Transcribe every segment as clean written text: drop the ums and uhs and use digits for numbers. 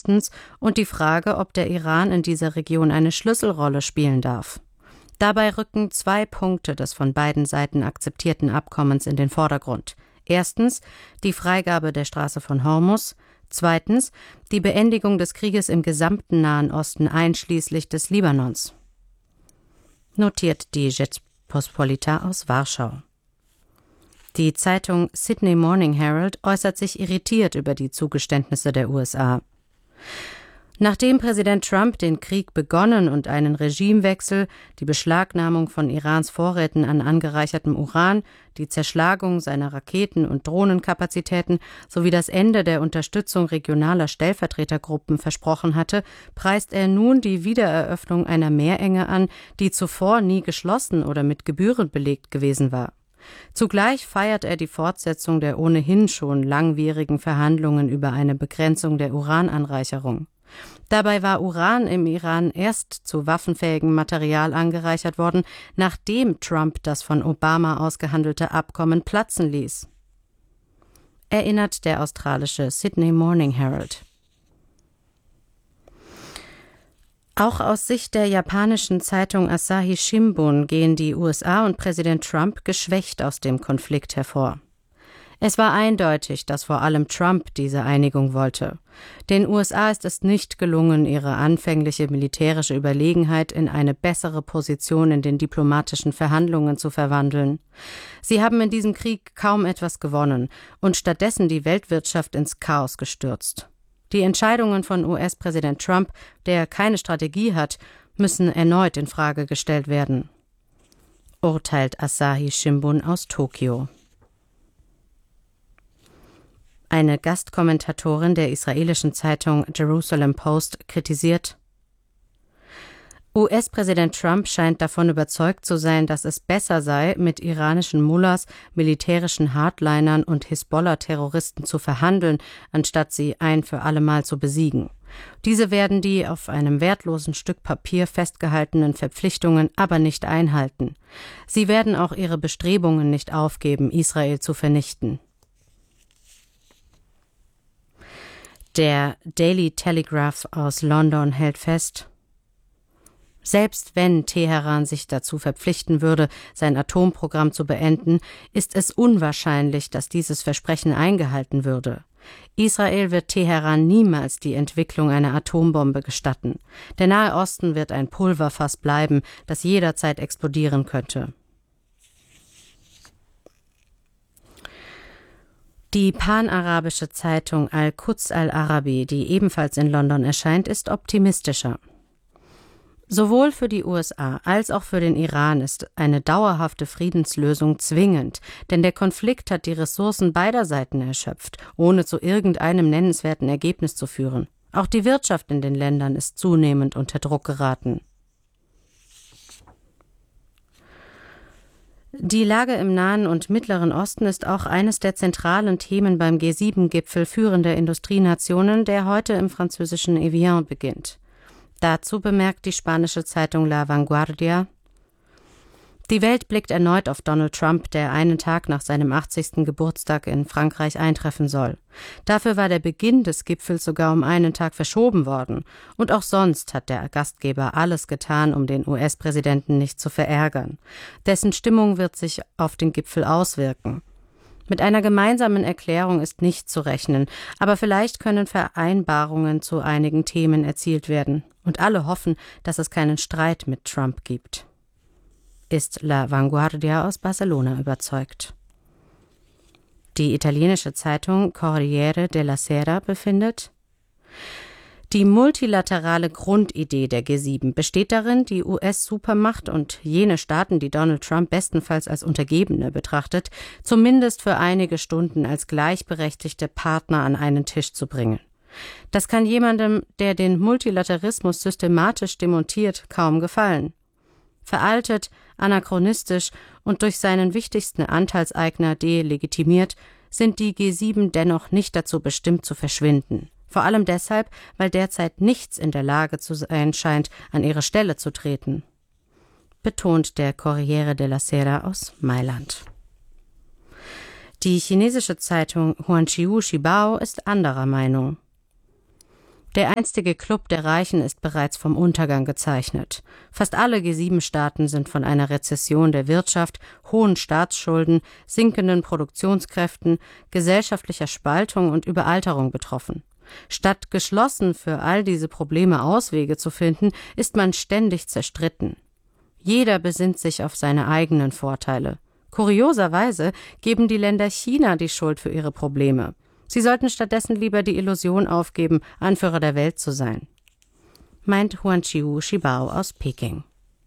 Ostens und die Frage, ob der Iran in dieser Region eine Schlüsselrolle spielen darf. Dabei rücken 2 Punkte des von beiden Seiten akzeptierten Abkommens in den Vordergrund. Erstens die Freigabe der Straße von Hormuz, zweitens die Beendigung des Krieges im gesamten Nahen Osten einschließlich des Libanons. Notiert die Rzeczpospolita aus Warschau. Die Zeitung Sydney Morning Herald äußert sich irritiert über die Zugeständnisse der USA. Nachdem Präsident Trump den Krieg begonnen und einen Regimewechsel, die Beschlagnahmung von Irans Vorräten an angereichertem Uran, die Zerschlagung seiner Raketen- und Drohnenkapazitäten sowie das Ende der Unterstützung regionaler Stellvertretergruppen versprochen hatte, preist er nun die Wiedereröffnung einer Meerenge an, die zuvor nie geschlossen oder mit Gebühren belegt gewesen war. Zugleich feiert er die Fortsetzung der ohnehin schon langwierigen Verhandlungen über eine Begrenzung der Urananreicherung. Dabei war Uran im Iran erst zu waffenfähigem Material angereichert worden, nachdem Trump das von Obama ausgehandelte Abkommen platzen ließ. Erinnert der australische Sydney Morning Herald. Auch aus Sicht der japanischen Zeitung Asahi Shimbun gehen die USA und Präsident Trump geschwächt aus dem Konflikt hervor. Es war eindeutig, dass vor allem Trump diese Einigung wollte. Den USA ist es nicht gelungen, ihre anfängliche militärische Überlegenheit in eine bessere Position in den diplomatischen Verhandlungen zu verwandeln. Sie haben in diesem Krieg kaum etwas gewonnen und stattdessen die Weltwirtschaft ins Chaos gestürzt. Die Entscheidungen von US-Präsident Trump, der keine Strategie hat, müssen erneut in Frage gestellt werden, urteilt Asahi Shimbun aus Tokio. Eine Gastkommentatorin der israelischen Zeitung Jerusalem Post kritisiert: US-Präsident Trump scheint davon überzeugt zu sein, dass es besser sei, mit iranischen Mullahs, militärischen Hardlinern und Hisbollah-Terroristen zu verhandeln, anstatt sie ein für allemal zu besiegen. Diese werden die auf einem wertlosen Stück Papier festgehaltenen Verpflichtungen aber nicht einhalten. Sie werden auch ihre Bestrebungen nicht aufgeben, Israel zu vernichten. Der Daily Telegraph aus London hält fest: Selbst wenn Teheran sich dazu verpflichten würde, sein Atomprogramm zu beenden, ist es unwahrscheinlich, dass dieses Versprechen eingehalten würde. Israel wird Teheran niemals die Entwicklung einer Atombombe gestatten. Der Nahe Osten wird ein Pulverfass bleiben, das jederzeit explodieren könnte. Die panarabische Zeitung Al-Quds Al-Arabi, die ebenfalls in London erscheint, ist optimistischer. Sowohl für die USA als auch für den Iran ist eine dauerhafte Friedenslösung zwingend, denn der Konflikt hat die Ressourcen beider Seiten erschöpft, ohne zu irgendeinem nennenswerten Ergebnis zu führen. Auch die Wirtschaft in den Ländern ist zunehmend unter Druck geraten. Die Lage im Nahen und Mittleren Osten ist auch eines der zentralen Themen beim G7-Gipfel führender Industrienationen, der heute im französischen Evian beginnt. Dazu bemerkt die spanische Zeitung La Vanguardia: Die Welt blickt erneut auf Donald Trump, der einen Tag nach seinem 80. Geburtstag in Frankreich eintreffen soll. Dafür war der Beginn des Gipfels sogar um einen Tag verschoben worden. Und auch sonst hat der Gastgeber alles getan, um den US-Präsidenten nicht zu verärgern. Dessen Stimmung wird sich auf den Gipfel auswirken. Mit einer gemeinsamen Erklärung ist nicht zu rechnen, aber vielleicht können Vereinbarungen zu einigen Themen erzielt werden. Und alle hoffen, dass es keinen Streit mit Trump gibt. Ist La Vanguardia aus Barcelona überzeugt. Die italienische Zeitung Corriere della Sera befindet: Die multilaterale Grundidee der G7 besteht darin, die US-Supermacht und jene Staaten, die Donald Trump bestenfalls als Untergebene betrachtet, zumindest für einige Stunden als gleichberechtigte Partner an einen Tisch zu bringen. Das kann jemandem, der den Multilaterismus systematisch demontiert, kaum gefallen. Veraltet, anachronistisch und durch seinen wichtigsten Anteilseigner delegitimiert, sind die G7 dennoch nicht dazu bestimmt zu verschwinden. Vor allem deshalb, weil derzeit nichts in der Lage zu sein scheint, an ihre Stelle zu treten, betont der Corriere della Sera aus Mailand. Die chinesische Zeitung Huanqiu Shibao ist anderer Meinung. Der einstige Club der Reichen ist bereits vom Untergang gezeichnet. Fast alle G7-Staaten sind von einer Rezession der Wirtschaft, hohen Staatsschulden, sinkenden Produktionskräften, gesellschaftlicher Spaltung und Überalterung betroffen. Statt geschlossen für all diese Probleme Auswege zu finden, ist man ständig zerstritten. Jeder besinnt sich auf seine eigenen Vorteile. Kurioserweise geben die Länder China die Schuld für ihre Probleme. Sie sollten stattdessen lieber die Illusion aufgeben, Anführer der Welt zu sein, meint Huanqiu Shibao aus Peking.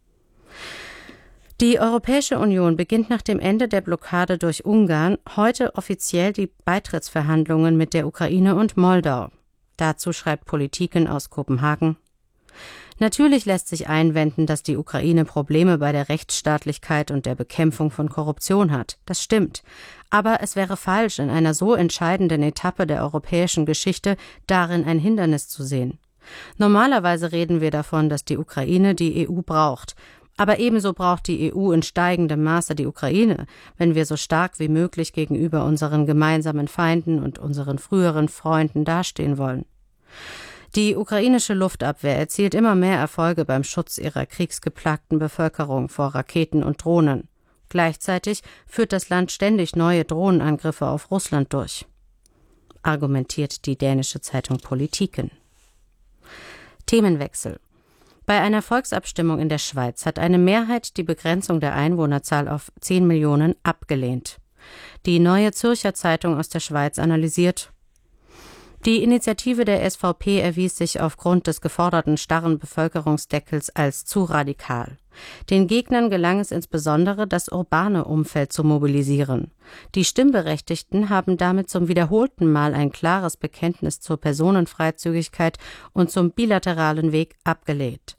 Die Europäische Union beginnt nach dem Ende der Blockade durch Ungarn heute offiziell die Beitrittsverhandlungen mit der Ukraine und Moldau. Dazu schreibt Politiken aus Kopenhagen: Natürlich lässt sich einwenden, dass die Ukraine Probleme bei der Rechtsstaatlichkeit und der Bekämpfung von Korruption hat. Das stimmt. Aber es wäre falsch, in einer so entscheidenden Etappe der europäischen Geschichte darin ein Hindernis zu sehen. Normalerweise reden wir davon, dass die Ukraine die EU braucht. Aber ebenso braucht die EU in steigendem Maße die Ukraine, wenn wir so stark wie möglich gegenüber unseren gemeinsamen Feinden und unseren früheren Freunden dastehen wollen. Die ukrainische Luftabwehr erzielt immer mehr Erfolge beim Schutz ihrer kriegsgeplagten Bevölkerung vor Raketen und Drohnen. Gleichzeitig führt das Land ständig neue Drohnenangriffe auf Russland durch, argumentiert die dänische Zeitung Politiken. Themenwechsel. Bei einer Volksabstimmung in der Schweiz hat eine Mehrheit die Begrenzung der Einwohnerzahl auf 10 Millionen abgelehnt. Die Neue Zürcher Zeitung aus der Schweiz analysiert: Die Initiative der SVP erwies sich aufgrund des geforderten starren Bevölkerungsdeckels als zu radikal. Den Gegnern gelang es insbesondere, das urbane Umfeld zu mobilisieren. Die Stimmberechtigten haben damit zum wiederholten Mal ein klares Bekenntnis zur Personenfreizügigkeit und zum bilateralen Weg abgelegt.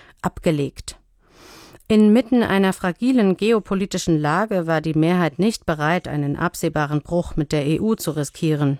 Inmitten einer fragilen geopolitischen Lage war die Mehrheit nicht bereit, einen absehbaren Bruch mit der EU zu riskieren.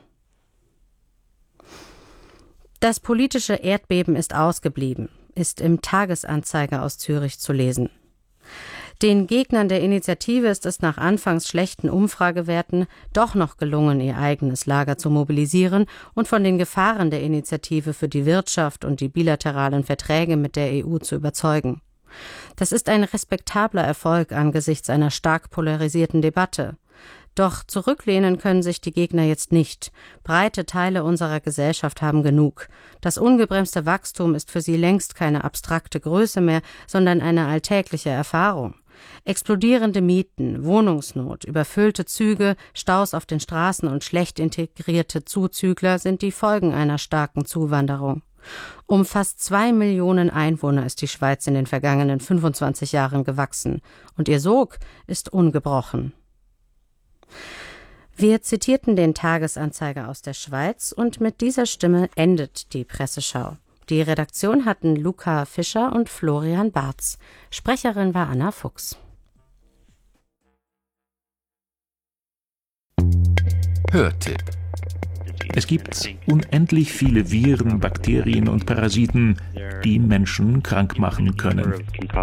Das politische Erdbeben ist ausgeblieben, ist im Tagesanzeiger aus Zürich zu lesen. Den Gegnern der Initiative ist es nach anfangs schlechten Umfragewerten doch noch gelungen, ihr eigenes Lager zu mobilisieren und von den Gefahren der Initiative für die Wirtschaft und die bilateralen Verträge mit der EU zu überzeugen. Das ist ein respektabler Erfolg angesichts einer stark polarisierten Debatte. Doch zurücklehnen können sich die Gegner jetzt nicht. Breite Teile unserer Gesellschaft haben genug. Das ungebremste Wachstum ist für sie längst keine abstrakte Größe mehr, sondern eine alltägliche Erfahrung. Explodierende Mieten, Wohnungsnot, überfüllte Züge, Staus auf den Straßen und schlecht integrierte Zuzügler sind die Folgen einer starken Zuwanderung. Um fast 2 Millionen Einwohner ist die Schweiz in den vergangenen 25 Jahren gewachsen und ihr Sog ist ungebrochen. Wir zitierten den Tagesanzeiger aus der Schweiz und mit dieser Stimme endet die Presseschau. Die Redaktion hatten Luca Fischer und Florian Barz. Sprecherin war Anna Fuchs. Hörtipp. Es gibt unendlich viele Viren, Bakterien und Parasiten, die Menschen krank machen können.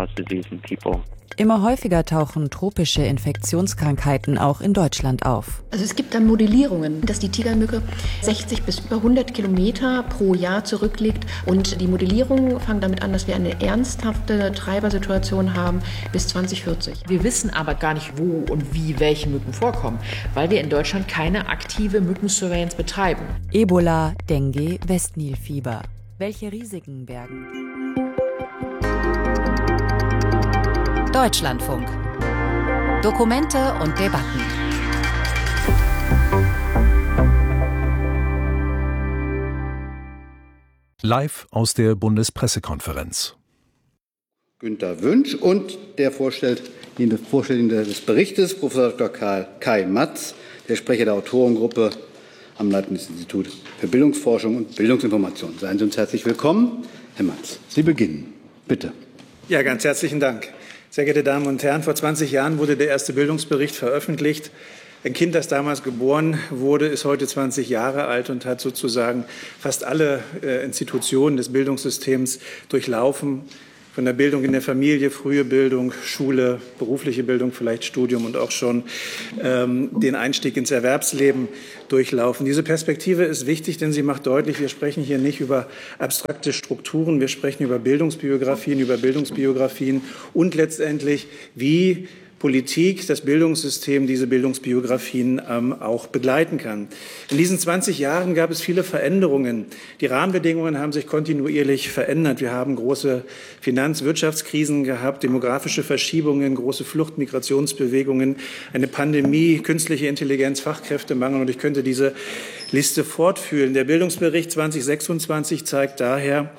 Immer häufiger tauchen tropische Infektionskrankheiten auch in Deutschland auf. Also es gibt dann Modellierungen, dass die Tigermücke 60 bis über 100 Kilometer pro Jahr zurückliegt. Und die Modellierungen fangen damit an, dass wir eine ernsthafte Treibersituation haben bis 2040. Wir wissen aber gar nicht, wo und wie welche Mücken vorkommen, weil wir in Deutschland keine aktive Mückensurveillance betreiben. Ebola, Dengue, Westnilfieber. Welche Risiken bergen? Deutschlandfunk. Dokumente und Debatten. Live aus der Bundespressekonferenz. Günter Wünsch und der Vorstellende des Berichtes, Professor Dr. Kai Matz, der Sprecher der Autorengruppe am Leibniz-Institut für Bildungsforschung und Bildungsinformation. Seien Sie uns herzlich willkommen. Herr Matz, Sie beginnen. Bitte. Ja, ganz herzlichen Dank. Sehr geehrte Damen und Herren, vor 20 Jahren wurde der erste Bildungsbericht veröffentlicht. Ein Kind, das damals geboren wurde, ist heute 20 Jahre alt und hat sozusagen fast alle Institutionen des Bildungssystems durchlaufen. von der Bildung in der Familie, frühe Bildung, Schule, berufliche Bildung, vielleicht Studium und auch schon den Einstieg ins Erwerbsleben durchlaufen. Diese Perspektive ist wichtig, denn sie macht deutlich, wir sprechen hier nicht über abstrakte Strukturen, wir sprechen über Bildungsbiografien und letztendlich, wie Politik, das Bildungssystem diese Bildungsbiografien auch begleiten kann. In diesen 20 Jahren gab es viele Veränderungen. Die Rahmenbedingungen haben sich kontinuierlich verändert. Wir haben große Wirtschaftskrisen gehabt, demografische Verschiebungen, große Migrationsbewegungen, eine Pandemie, künstliche Intelligenz, Fachkräftemangel, und ich könnte diese Liste fortführen. Der Bildungsbericht 2026 zeigt daher,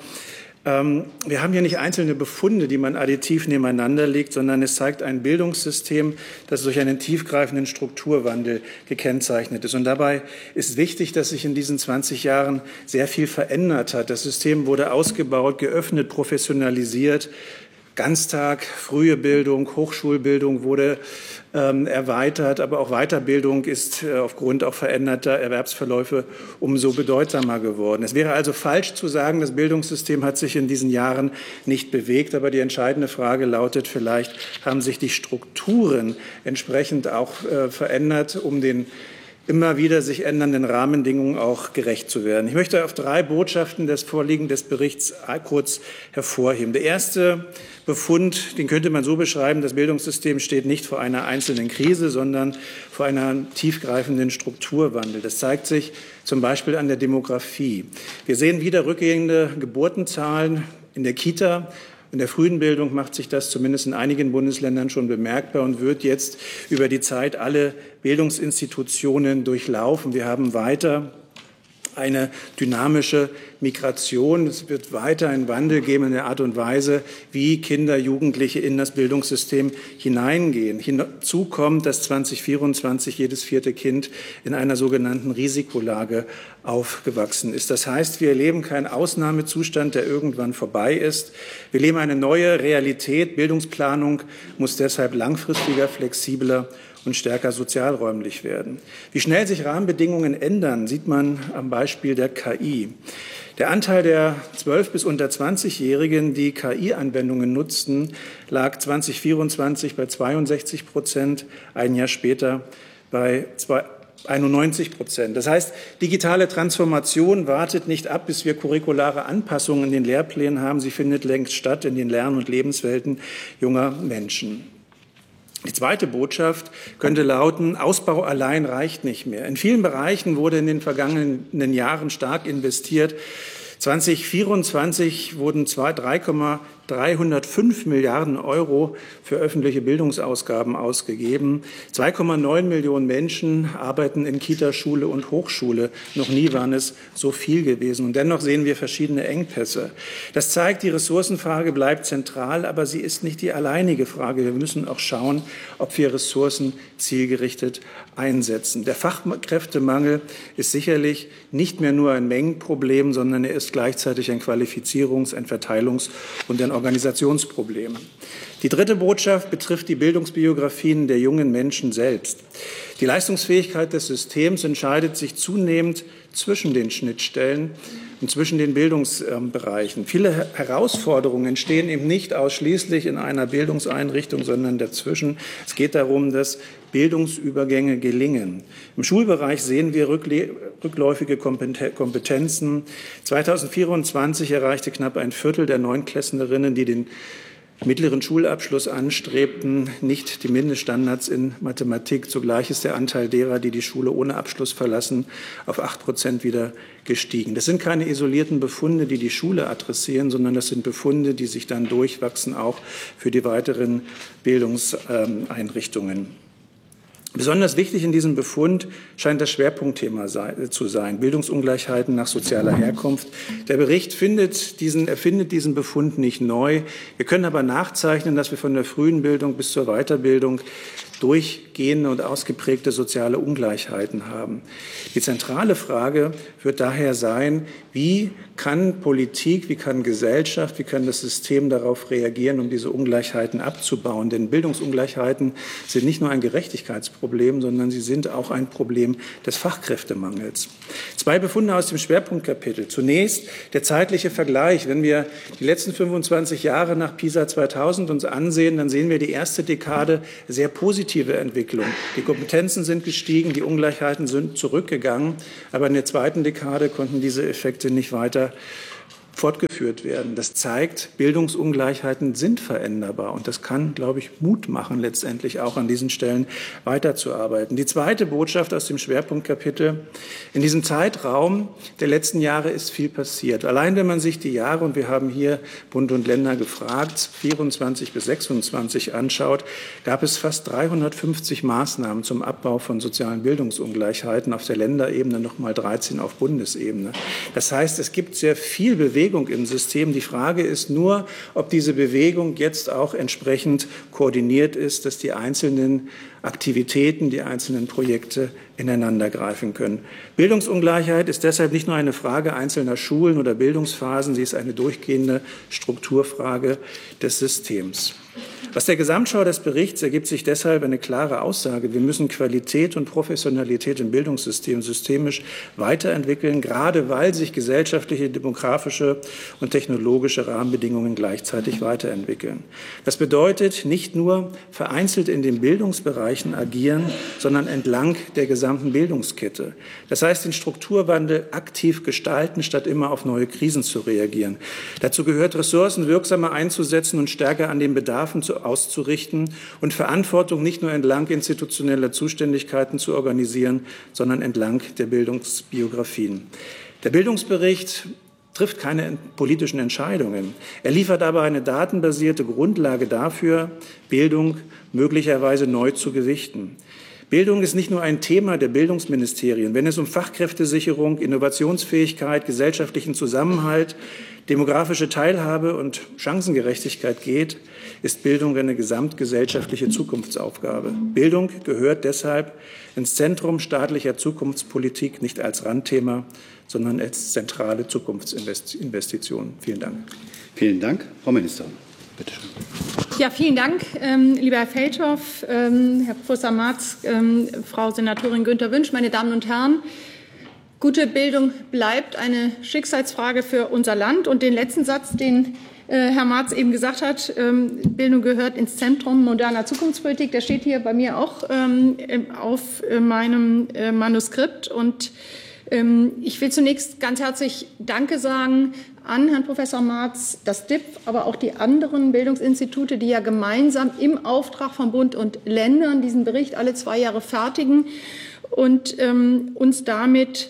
wir haben hier nicht einzelne Befunde, die man additiv nebeneinander legt, sondern es zeigt ein Bildungssystem, das durch einen tiefgreifenden Strukturwandel gekennzeichnet ist. Und dabei ist wichtig, dass sich in diesen 20 Jahren sehr viel verändert hat. Das System wurde ausgebaut, geöffnet, professionalisiert. Ganztag, frühe Bildung, Hochschulbildung wurde erweitert, aber auch Weiterbildung ist aufgrund auch veränderter Erwerbsverläufe umso bedeutsamer geworden. Es wäre also falsch zu sagen, das Bildungssystem hat sich in diesen Jahren nicht bewegt, aber die entscheidende Frage lautet, vielleicht haben sich die Strukturen entsprechend auch verändert, um den immer wieder sich ändernden Rahmenbedingungen auch gerecht zu werden. Ich möchte auf 3 Botschaften des vorliegenden Berichts kurz hervorheben. Der erste Befund, den könnte man so beschreiben, das Bildungssystem steht nicht vor einer einzelnen Krise, sondern vor einem tiefgreifenden Strukturwandel. Das zeigt sich zum Beispiel an der Demografie. Wir sehen wieder rückgehende Geburtenzahlen in der Kita. In der frühen Bildung macht sich das zumindest in einigen Bundesländern schon bemerkbar und wird jetzt über die Zeit alle Bildungsinstitutionen durchlaufen. Wir haben weiter eine dynamische Migration. Es wird weiter einen Wandel geben in der Art und Weise, wie Kinder, Jugendliche in das Bildungssystem hineingehen. Hinzu kommt, dass 2024 jedes 4. Kind in einer sogenannten Risikolage aufgewachsen ist. Das heißt, wir erleben keinen Ausnahmezustand, der irgendwann vorbei ist. Wir leben eine neue Realität. Bildungsplanung muss deshalb langfristiger, flexibler und stärker sozialräumlich werden. Wie schnell sich Rahmenbedingungen ändern, sieht man am Beispiel der KI. Der Anteil der 12- bis unter 20-Jährigen, die KI-Anwendungen nutzten, lag 2024 bei 62%, ein Jahr später bei 91%. Das heißt, digitale Transformation wartet nicht ab, bis wir curriculare Anpassungen in den Lehrplänen haben. Sie findet längst statt in den Lern- und Lebenswelten junger Menschen. Die zweite Botschaft könnte lauten, Ausbau allein reicht nicht mehr. In vielen Bereichen wurde in den vergangenen Jahren stark investiert. 2024 wurden 3,305 Milliarden Euro für öffentliche Bildungsausgaben ausgegeben. 2,9 Millionen Menschen arbeiten in Kita, Schule und Hochschule. Noch nie waren es so viel gewesen. Und dennoch sehen wir verschiedene Engpässe. Das zeigt, die Ressourcenfrage bleibt zentral, aber sie ist nicht die alleinige Frage. Wir müssen auch schauen, ob wir Ressourcen zielgerichtet einsetzen. Der Fachkräftemangel ist sicherlich nicht mehr nur ein Mengenproblem, sondern er ist gleichzeitig ein Qualifizierungs-, ein Verteilungs- und ein Organisationsproblem. Die dritte Botschaft betrifft die Bildungsbiografien der jungen Menschen selbst. Die Leistungsfähigkeit des Systems entscheidet sich zunehmend zwischen den Schnittstellen und zwischen den Bildungsbereichen. Viele Herausforderungen entstehen eben nicht ausschließlich in einer Bildungseinrichtung, sondern dazwischen. Es geht darum, dass Bildungsübergänge gelingen. Im Schulbereich sehen wir rückläufige Kompetenzen. 2024 erreichte knapp ein Viertel der Neunklässlerinnen, die den mittleren Schulabschluss anstrebten, nicht die Mindeststandards in Mathematik. Zugleich ist der Anteil derer, die die Schule ohne Abschluss verlassen, auf 8% wieder gestiegen. Das sind keine isolierten Befunde, die die Schule adressieren, sondern das sind Befunde, die sich dann durchwachsen, auch für die weiteren Bildungseinrichtungen. Besonders wichtig in diesem Befund scheint das Schwerpunktthema zu sein, Bildungsungleichheiten nach sozialer Herkunft. Der Bericht erfindet diesen Befund nicht neu. Wir können aber nachzeichnen, dass wir von der frühen Bildung bis zur Weiterbildung durchgehende und ausgeprägte soziale Ungleichheiten haben. Die zentrale Frage wird daher sein, wie kann Politik, wie kann Gesellschaft, wie kann das System darauf reagieren, um diese Ungleichheiten abzubauen? Denn Bildungsungleichheiten sind nicht nur ein Gerechtigkeitsproblem, sondern sie sind auch ein Problem des Fachkräftemangels. 2 Befunde aus dem Schwerpunktkapitel. Zunächst der zeitliche Vergleich. Wenn wir die letzten 25 Jahre nach PISA 2000 uns ansehen, dann sehen wir die erste Dekade sehr positive Entwicklung. Die Kompetenzen sind gestiegen, die Ungleichheiten sind zurückgegangen, aber in der zweiten Dekade konnten diese Effekte nicht weiter fortgeführt werden. Das zeigt, Bildungsungleichheiten sind veränderbar und das kann, glaube ich, Mut machen, letztendlich auch an diesen Stellen weiterzuarbeiten. Die zweite Botschaft aus dem Schwerpunktkapitel: In diesem Zeitraum der letzten Jahre ist viel passiert. Allein wenn man sich die Jahre, und wir haben hier Bund und Länder gefragt, 24 bis 26 anschaut, gab es fast 350 Maßnahmen zum Abbau von sozialen Bildungsungleichheiten, auf der Länderebene noch mal 13 auf Bundesebene. Das heißt, es gibt sehr viel Bewegung im System. Die Frage ist nur, ob diese Bewegung jetzt auch entsprechend koordiniert ist, dass die einzelnen Aktivitäten, die einzelnen Projekte ineinander greifen können. Bildungsungleichheit ist deshalb nicht nur eine Frage einzelner Schulen oder Bildungsphasen, sie ist eine durchgehende Strukturfrage des Systems. Aus der Gesamtschau des Berichts ergibt sich deshalb eine klare Aussage: Wir müssen Qualität und Professionalität im Bildungssystem systemisch weiterentwickeln, gerade weil sich gesellschaftliche, demografische und technologische Rahmenbedingungen gleichzeitig weiterentwickeln. Das bedeutet, nicht nur vereinzelt in den Bildungsbereichen agieren, sondern entlang der gesamten Bildungskette. Das heißt, den Strukturwandel aktiv gestalten, statt immer auf neue Krisen zu reagieren. Dazu gehört, Ressourcen wirksamer einzusetzen und stärker an den Bedarfen auszurichten und Verantwortung nicht nur entlang institutioneller Zuständigkeiten zu organisieren, sondern entlang der Bildungsbiografien. Der Bildungsbericht trifft keine politischen Entscheidungen. Er liefert aber eine datenbasierte Grundlage dafür, Bildung möglicherweise neu zu gewichten. Bildung ist nicht nur ein Thema der Bildungsministerien. Wenn es um Fachkräftesicherung, Innovationsfähigkeit, gesellschaftlichen Zusammenhalt, demografische Teilhabe und Chancengerechtigkeit geht, ist Bildung eine gesamtgesellschaftliche Zukunftsaufgabe. Bildung gehört deshalb ins Zentrum staatlicher Zukunftspolitik, nicht als Randthema, sondern als zentrale Zukunftsinvestition. Vielen Dank. Vielen Dank. Frau Ministerin, bitte schön. Ja, vielen Dank, lieber Herr Feldhoff, Herr Professor Marz, Frau Senatorin Günther Wünsch, meine Damen und Herren. Gute Bildung bleibt eine Schicksalsfrage für unser Land. Und den letzten Satz, den Herr Marz eben gesagt hat, Bildung gehört ins Zentrum moderner Zukunftspolitik, der steht hier bei mir auch auf meinem Manuskript. Und ich will zunächst ganz herzlich Danke sagen an Herrn Professor Marz, das DIP, aber auch die anderen Bildungsinstitute, die ja gemeinsam im Auftrag von Bund und Ländern diesen Bericht alle 2 Jahre fertigen und uns damit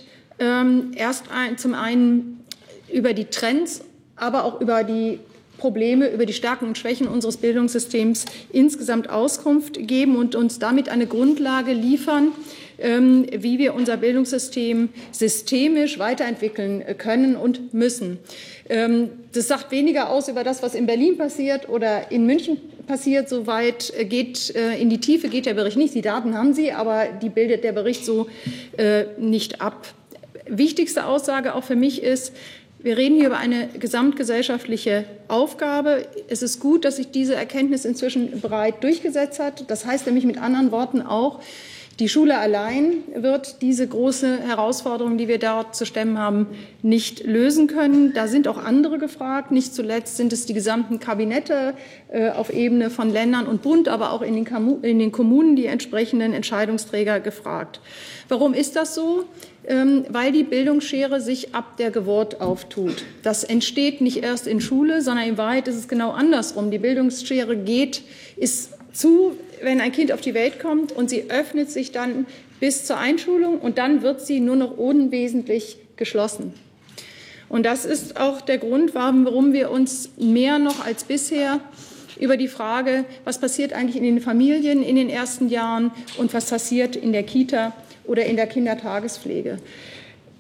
zum einen über die Trends, aber auch über die Probleme, über die Stärken und Schwächen unseres Bildungssystems insgesamt Auskunft geben und uns damit eine Grundlage liefern, wie wir unser Bildungssystem systemisch weiterentwickeln können und müssen. Das sagt weniger aus über das, was in Berlin passiert oder in München passiert. Soweit in die Tiefe geht der Bericht nicht. Die Daten haben Sie, aber die bildet der Bericht so nicht ab. Wichtigste Aussage auch für mich ist, wir reden hier über eine gesamtgesellschaftliche Aufgabe. Es ist gut, dass sich diese Erkenntnis inzwischen breit durchgesetzt hat. Das heißt nämlich mit anderen Worten auch, die Schule allein wird diese große Herausforderung, die wir dort zu stemmen haben, nicht lösen können. Da sind auch andere gefragt. Nicht zuletzt sind es die gesamten Kabinette auf Ebene von Ländern und Bund, aber auch in den Kommunen die entsprechenden Entscheidungsträger gefragt. Warum ist das so? Weil die Bildungsschere sich ab der Geburt auftut. Das entsteht nicht erst in Schule, sondern in Wahrheit ist es genau andersrum. Die Bildungsschere ist zu, wenn ein Kind auf die Welt kommt, und sie öffnet sich dann bis zur Einschulung und dann wird sie nur noch unwesentlich geschlossen. Und das ist auch der Grund, warum wir uns mehr noch als bisher über die Frage, was passiert eigentlich in den Familien in den ersten Jahren und was passiert in der Kita oder in der Kindertagespflege.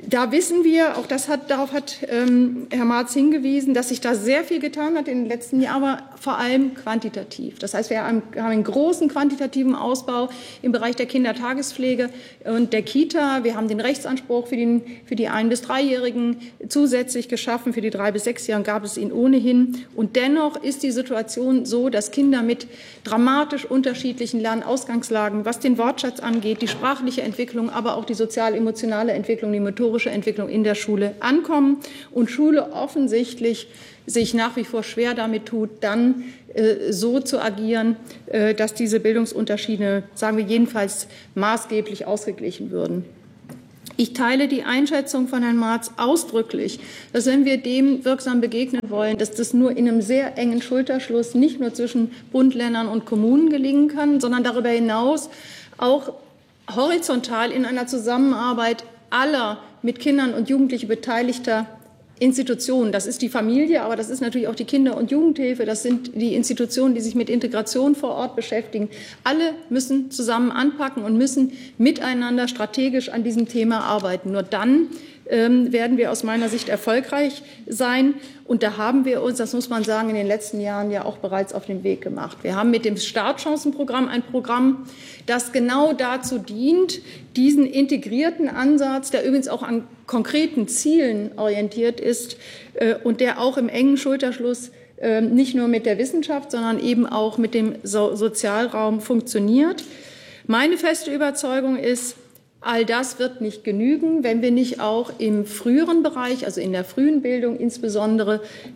Da wissen wir, auch darauf hat Herr Marz hingewiesen, dass sich da sehr viel getan hat in den letzten Jahren, aber vor allem quantitativ. Das heißt, wir haben einen großen quantitativen Ausbau im Bereich der Kindertagespflege und der Kita. Wir haben den Rechtsanspruch für die 1- bis 3-Jährigen zusätzlich geschaffen. Für die 3- bis 6-Jährigen gab es ihn ohnehin. Und dennoch ist die Situation so, dass Kinder mit dramatisch unterschiedlichen Lernausgangslagen, was den Wortschatz angeht, die sprachliche Entwicklung, aber auch die sozial-emotionale Entwicklung, die motorische Entwicklung in der Schule ankommen und Schule offensichtlich sich nach wie vor schwer damit tut, dann so zu agieren, dass diese Bildungsunterschiede, sagen wir jedenfalls, maßgeblich ausgeglichen würden. Ich teile die Einschätzung von Herrn Marz ausdrücklich, dass wenn wir dem wirksam begegnen wollen, dass das nur in einem sehr engen Schulterschluss nicht nur zwischen Bund, Ländern und Kommunen gelingen kann, sondern darüber hinaus auch horizontal in einer Zusammenarbeit aller mit Kindern und Jugendlichen beteiligter Institutionen. Das ist die Familie, aber das ist natürlich auch die Kinder- und Jugendhilfe. Das sind die Institutionen, die sich mit Integration vor Ort beschäftigen. Alle müssen zusammen anpacken und müssen miteinander strategisch an diesem Thema arbeiten. Nur dann werden wir aus meiner Sicht erfolgreich sein. Und da haben wir uns, das muss man sagen, in den letzten Jahren ja auch bereits auf den Weg gemacht. Wir haben mit dem Startchancenprogramm ein Programm, das genau dazu dient, diesen integrierten Ansatz, der übrigens auch an konkreten Zielen orientiert ist und der auch im engen Schulterschluss nicht nur mit der Wissenschaft, sondern eben auch mit dem Sozialraum funktioniert. Meine feste Überzeugung ist, all das wird nicht genügen, wenn wir nicht auch im früheren Bereich, also in der frühen Bildung, insbesondere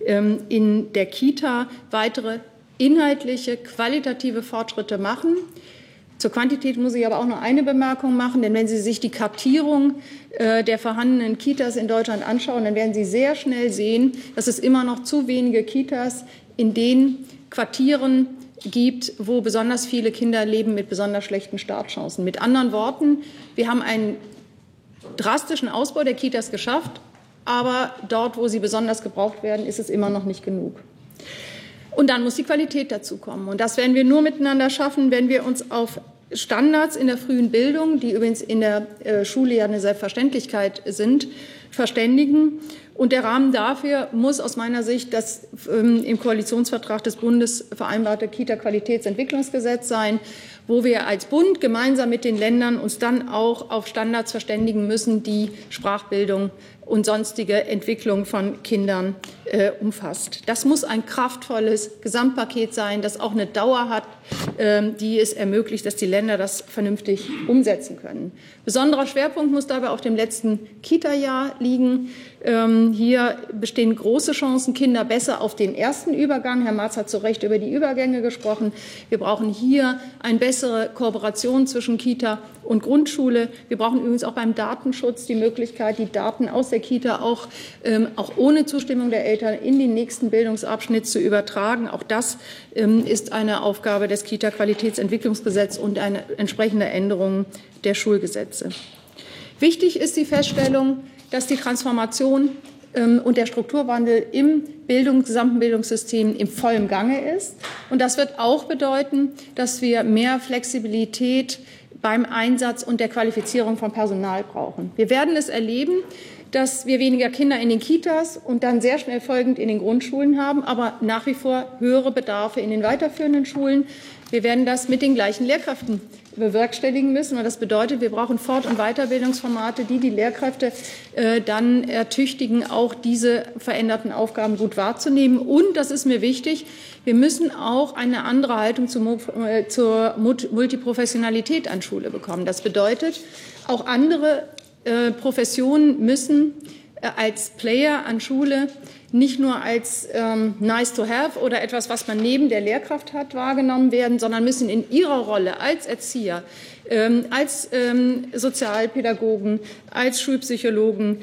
in der Kita, weitere inhaltliche, qualitative Fortschritte machen. Zur Quantität muss ich aber auch noch eine Bemerkung machen, denn wenn Sie sich die Kartierung der vorhandenen Kitas in Deutschland anschauen, dann werden Sie sehr schnell sehen, dass es immer noch zu wenige Kitas in den Quartieren gibt, wo besonders viele Kinder leben mit besonders schlechten Startchancen. Mit anderen Worten, wir haben einen drastischen Ausbau der Kitas geschafft, aber dort, wo sie besonders gebraucht werden, ist es immer noch nicht genug. Und dann muss die Qualität dazu kommen. Und das werden wir nur miteinander schaffen, wenn wir uns auf Standards in der frühen Bildung, die übrigens in der Schule ja eine Selbstverständlichkeit sind, verständigen. Und der Rahmen dafür muss aus meiner Sicht das im Koalitionsvertrag des Bundes vereinbarte Kita-Qualitätsentwicklungsgesetz sein, wo wir als Bund gemeinsam mit den Ländern uns dann auch auf Standards verständigen müssen, die Sprachbildung und sonstige Entwicklung von Kindern umfasst. Das muss ein kraftvolles Gesamtpaket sein, das auch eine Dauer hat, die es ermöglicht, dass die Länder das vernünftig umsetzen können. Besonderer Schwerpunkt muss dabei auf dem letzten Kita-Jahr liegen. Hier bestehen große Chancen, Kinder besser auf den ersten Übergang. Herr Marz hat zu Recht über die Übergänge gesprochen. Wir brauchen hier eine bessere Kooperation zwischen Kita und Grundschule. Wir brauchen übrigens auch beim Datenschutz die Möglichkeit, die Daten aus der Kita auch ohne Zustimmung der Eltern in den nächsten Bildungsabschnitt zu übertragen. Auch das ist eine Aufgabe des Kita-Qualitätsentwicklungsgesetzes und eine entsprechende Änderung der Schulgesetze. Wichtig ist die Feststellung, dass die Transformation und der Strukturwandel im gesamten Bildungssystem im vollen Gange ist. Und das wird auch bedeuten, dass wir mehr Flexibilität beim Einsatz und der Qualifizierung von Personal brauchen. Wir werden es erleben, dass wir weniger Kinder in den Kitas und dann sehr schnell folgend in den Grundschulen haben, aber nach wie vor höhere Bedarfe in den weiterführenden Schulen. Wir werden das mit den gleichen Lehrkräften bewerkstelligen müssen. Und das bedeutet, wir brauchen Fort- und Weiterbildungsformate, die Lehrkräfte dann ertüchtigen, auch diese veränderten Aufgaben gut wahrzunehmen. Und, das ist mir wichtig, wir müssen auch eine andere Haltung zur Multiprofessionalität an Schule bekommen. Das bedeutet, auch andere Professionen müssen als Player an Schule nicht nur als nice to have oder etwas, was man neben der Lehrkraft hat, wahrgenommen werden, sondern müssen in ihrer Rolle als Erzieher, als Sozialpädagogen, als Schulpsychologen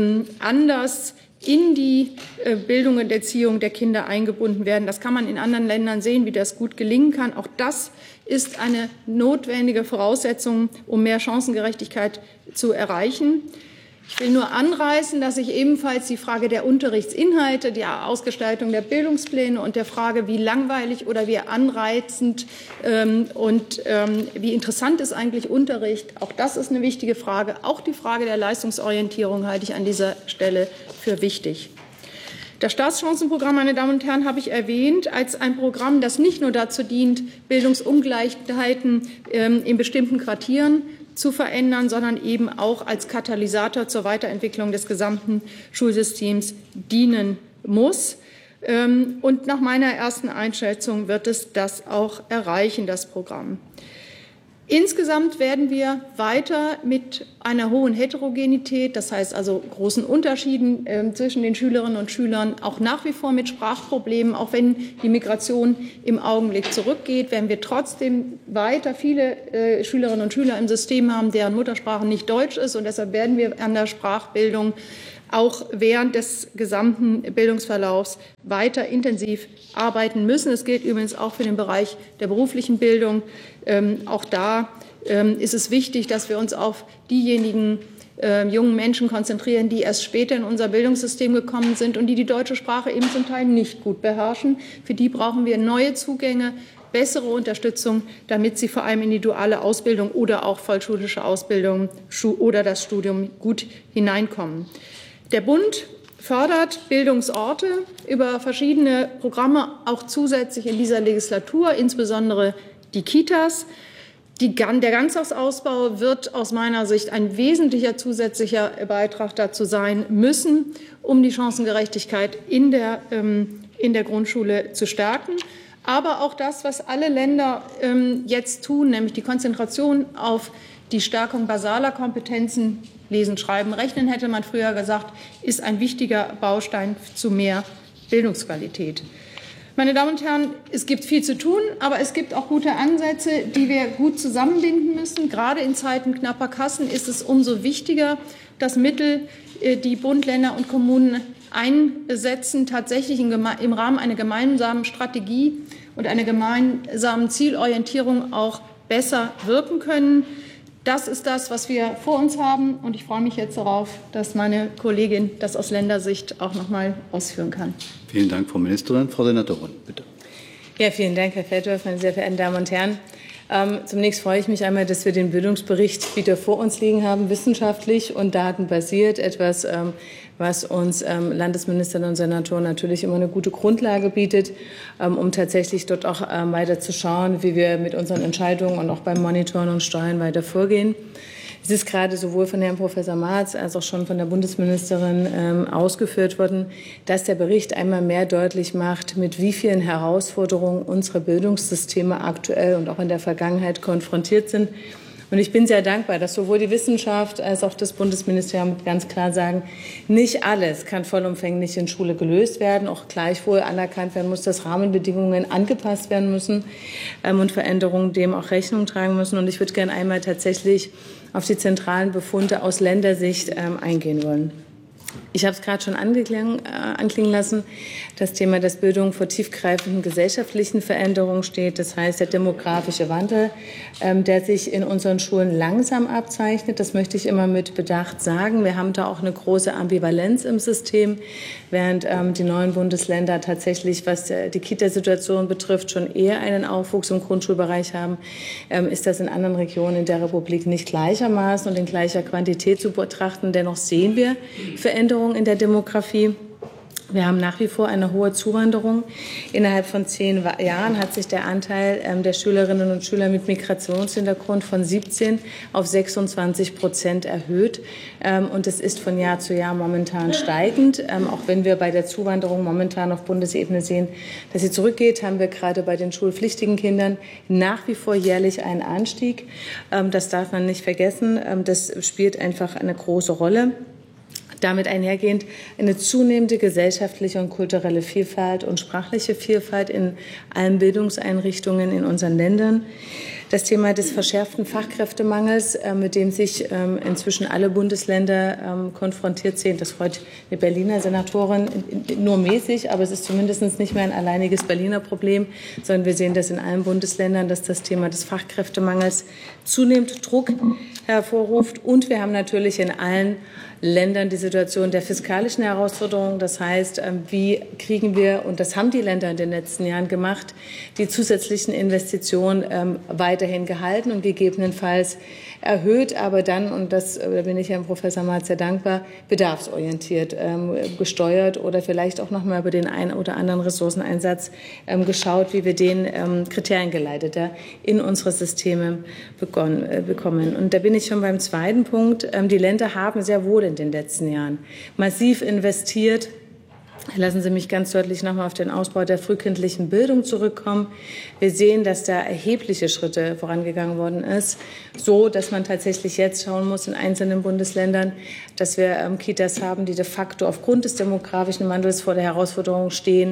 anders in die Bildung und Erziehung der Kinder eingebunden werden. Das kann man in anderen Ländern sehen, wie das gut gelingen kann. Auch das ist eine notwendige Voraussetzung, um mehr Chancengerechtigkeit zu erreichen. Ich will nur anreißen, dass ich ebenfalls die Frage der Unterrichtsinhalte, die Ausgestaltung der Bildungspläne und der Frage, wie langweilig oder wie anreizend wie interessant ist eigentlich Unterricht, auch das ist eine wichtige Frage. Auch die Frage der Leistungsorientierung halte ich an dieser Stelle für wichtig. Das Staatschancenprogramm, meine Damen und Herren, habe ich erwähnt als ein Programm, das nicht nur dazu dient, Bildungsungleichheiten in bestimmten Quartieren zu verändern, sondern eben auch als Katalysator zur Weiterentwicklung des gesamten Schulsystems dienen muss. Und nach meiner ersten Einschätzung wird es das auch erreichen, das Programm. Insgesamt werden wir weiter mit einer hohen Heterogenität, das heißt also großen Unterschieden zwischen den Schülerinnen und Schülern, auch nach wie vor mit Sprachproblemen, auch wenn die Migration im Augenblick zurückgeht, werden wir trotzdem weiter viele Schülerinnen und Schüler im System haben, deren Muttersprache nicht Deutsch ist. Und deshalb werden wir an der Sprachbildung auch während des gesamten Bildungsverlaufs weiter intensiv arbeiten müssen. Es gilt übrigens auch für den Bereich der beruflichen Bildung. Auch da ist es wichtig, dass wir uns auf diejenigen jungen Menschen konzentrieren, die erst später in unser Bildungssystem gekommen sind und die deutsche Sprache eben zum Teil nicht gut beherrschen. Für die brauchen wir neue Zugänge, bessere Unterstützung, damit sie vor allem in die duale Ausbildung oder auch vollschulische Ausbildung oder das Studium gut hineinkommen. Der Bund fördert Bildungsorte über verschiedene Programme, auch zusätzlich in dieser Legislatur, insbesondere die Kitas. Der Ganztagsausbau wird aus meiner Sicht ein wesentlicher zusätzlicher Beitrag dazu sein müssen, um die Chancengerechtigkeit in der Grundschule zu stärken. Aber auch das, was alle Länder jetzt tun, nämlich die Konzentration auf die Stärkung basaler Kompetenzen, Lesen, Schreiben, Rechnen, hätte man früher gesagt, ist ein wichtiger Baustein zu mehr Bildungsqualität. Meine Damen und Herren, es gibt viel zu tun, aber es gibt auch gute Ansätze, die wir gut zusammenbinden müssen. Gerade in Zeiten knapper Kassen ist es umso wichtiger, dass Mittel, die Bund, Länder und Kommunen einsetzen, tatsächlich im Rahmen einer gemeinsamen Strategie und einer gemeinsamen Zielorientierung auch besser wirken können. Das ist das, was wir vor uns haben. Und ich freue mich jetzt darauf, dass meine Kollegin das aus Ländersicht auch noch mal ausführen kann. Vielen Dank, Frau Ministerin. Frau Senatorin, bitte. Ja, vielen Dank, Herr Feldhoff, meine sehr verehrten Damen und Herren. Zunächst freue ich mich einmal, dass wir den Bildungsbericht wieder vor uns liegen haben, wissenschaftlich und datenbasiert. Etwas, was uns Landesministerinnen und Senatoren natürlich immer eine gute Grundlage bietet, um tatsächlich dort auch weiter zu schauen, wie wir mit unseren Entscheidungen und auch beim Monitoren und Steuern weiter vorgehen. Es ist gerade sowohl von Herrn Professor Marz als auch schon von der Bundesministerin ausgeführt worden, dass der Bericht einmal mehr deutlich macht, mit wie vielen Herausforderungen unsere Bildungssysteme aktuell und auch in der Vergangenheit konfrontiert sind. Und ich bin sehr dankbar, dass sowohl die Wissenschaft als auch das Bundesministerium ganz klar sagen, nicht alles kann vollumfänglich in Schule gelöst werden, auch gleichwohl anerkannt werden muss, dass Rahmenbedingungen angepasst werden müssen und Veränderungen dem auch Rechnung tragen müssen. Und ich würde gerne einmal tatsächlich auf die zentralen Befunde aus Ländersicht eingehen wollen. Ich habe es gerade schon anklingen lassen, das Thema, dass Bildung vor tiefgreifenden gesellschaftlichen Veränderungen steht. Das heißt, der demografische Wandel, der sich in unseren Schulen langsam abzeichnet. Das möchte ich immer mit Bedacht sagen. Wir haben da auch eine große Ambivalenz im System, während die neuen Bundesländer tatsächlich, was die Kitasituation betrifft, schon eher einen Aufwuchs im Grundschulbereich haben, ist das in anderen Regionen in der Republik nicht gleichermaßen und in gleicher Quantität zu betrachten. Dennoch sehen wir Veränderungen in der Demografie. Wir haben nach wie vor eine hohe Zuwanderung. Innerhalb von 10 Jahren hat sich der Anteil der Schülerinnen und Schüler mit Migrationshintergrund von 17 auf 26% erhöht. Und es ist von Jahr zu Jahr momentan steigend. Auch wenn wir bei der Zuwanderung momentan auf Bundesebene sehen, dass sie zurückgeht, haben wir gerade bei den schulpflichtigen Kindern nach wie vor jährlich einen Anstieg. Das darf man nicht vergessen. Das spielt einfach eine große Rolle. Damit einhergehend eine zunehmende gesellschaftliche und kulturelle Vielfalt und sprachliche Vielfalt in allen Bildungseinrichtungen in unseren Ländern. Das Thema des verschärften Fachkräftemangels, mit dem sich inzwischen alle Bundesländer konfrontiert sehen. Das freut die Berliner Senatorin nur mäßig, aber es ist zumindest nicht mehr ein alleiniges Berliner Problem, sondern wir sehen das in allen Bundesländern, dass das Thema des Fachkräftemangels zunehmend Druck hervorruft. Und wir haben natürlich in allen Ländern die Situation der fiskalischen Herausforderungen. Das heißt, wie kriegen wir, und das haben die Länder in den letzten Jahren gemacht, die zusätzlichen Investitionen weiterhin gehalten und gegebenenfalls erhöht, aber dann, und da bin ich Herrn Professor Marz sehr dankbar, bedarfsorientiert gesteuert oder vielleicht auch noch mal über den einen oder anderen Ressourceneinsatz geschaut, wie wir den kriteriengeleiteter in unsere Systeme bekommen. Und da bin ich schon beim zweiten Punkt. Die Länder haben sehr wohl in den letzten Jahren massiv investiert. Lassen Sie mich ganz deutlich noch mal auf den Ausbau der frühkindlichen Bildung zurückkommen. Wir sehen, dass da erhebliche Schritte vorangegangen worden ist, so dass man tatsächlich jetzt schauen muss in einzelnen Bundesländern, dass wir Kitas haben, die de facto aufgrund des demografischen Wandels vor der Herausforderung stehen.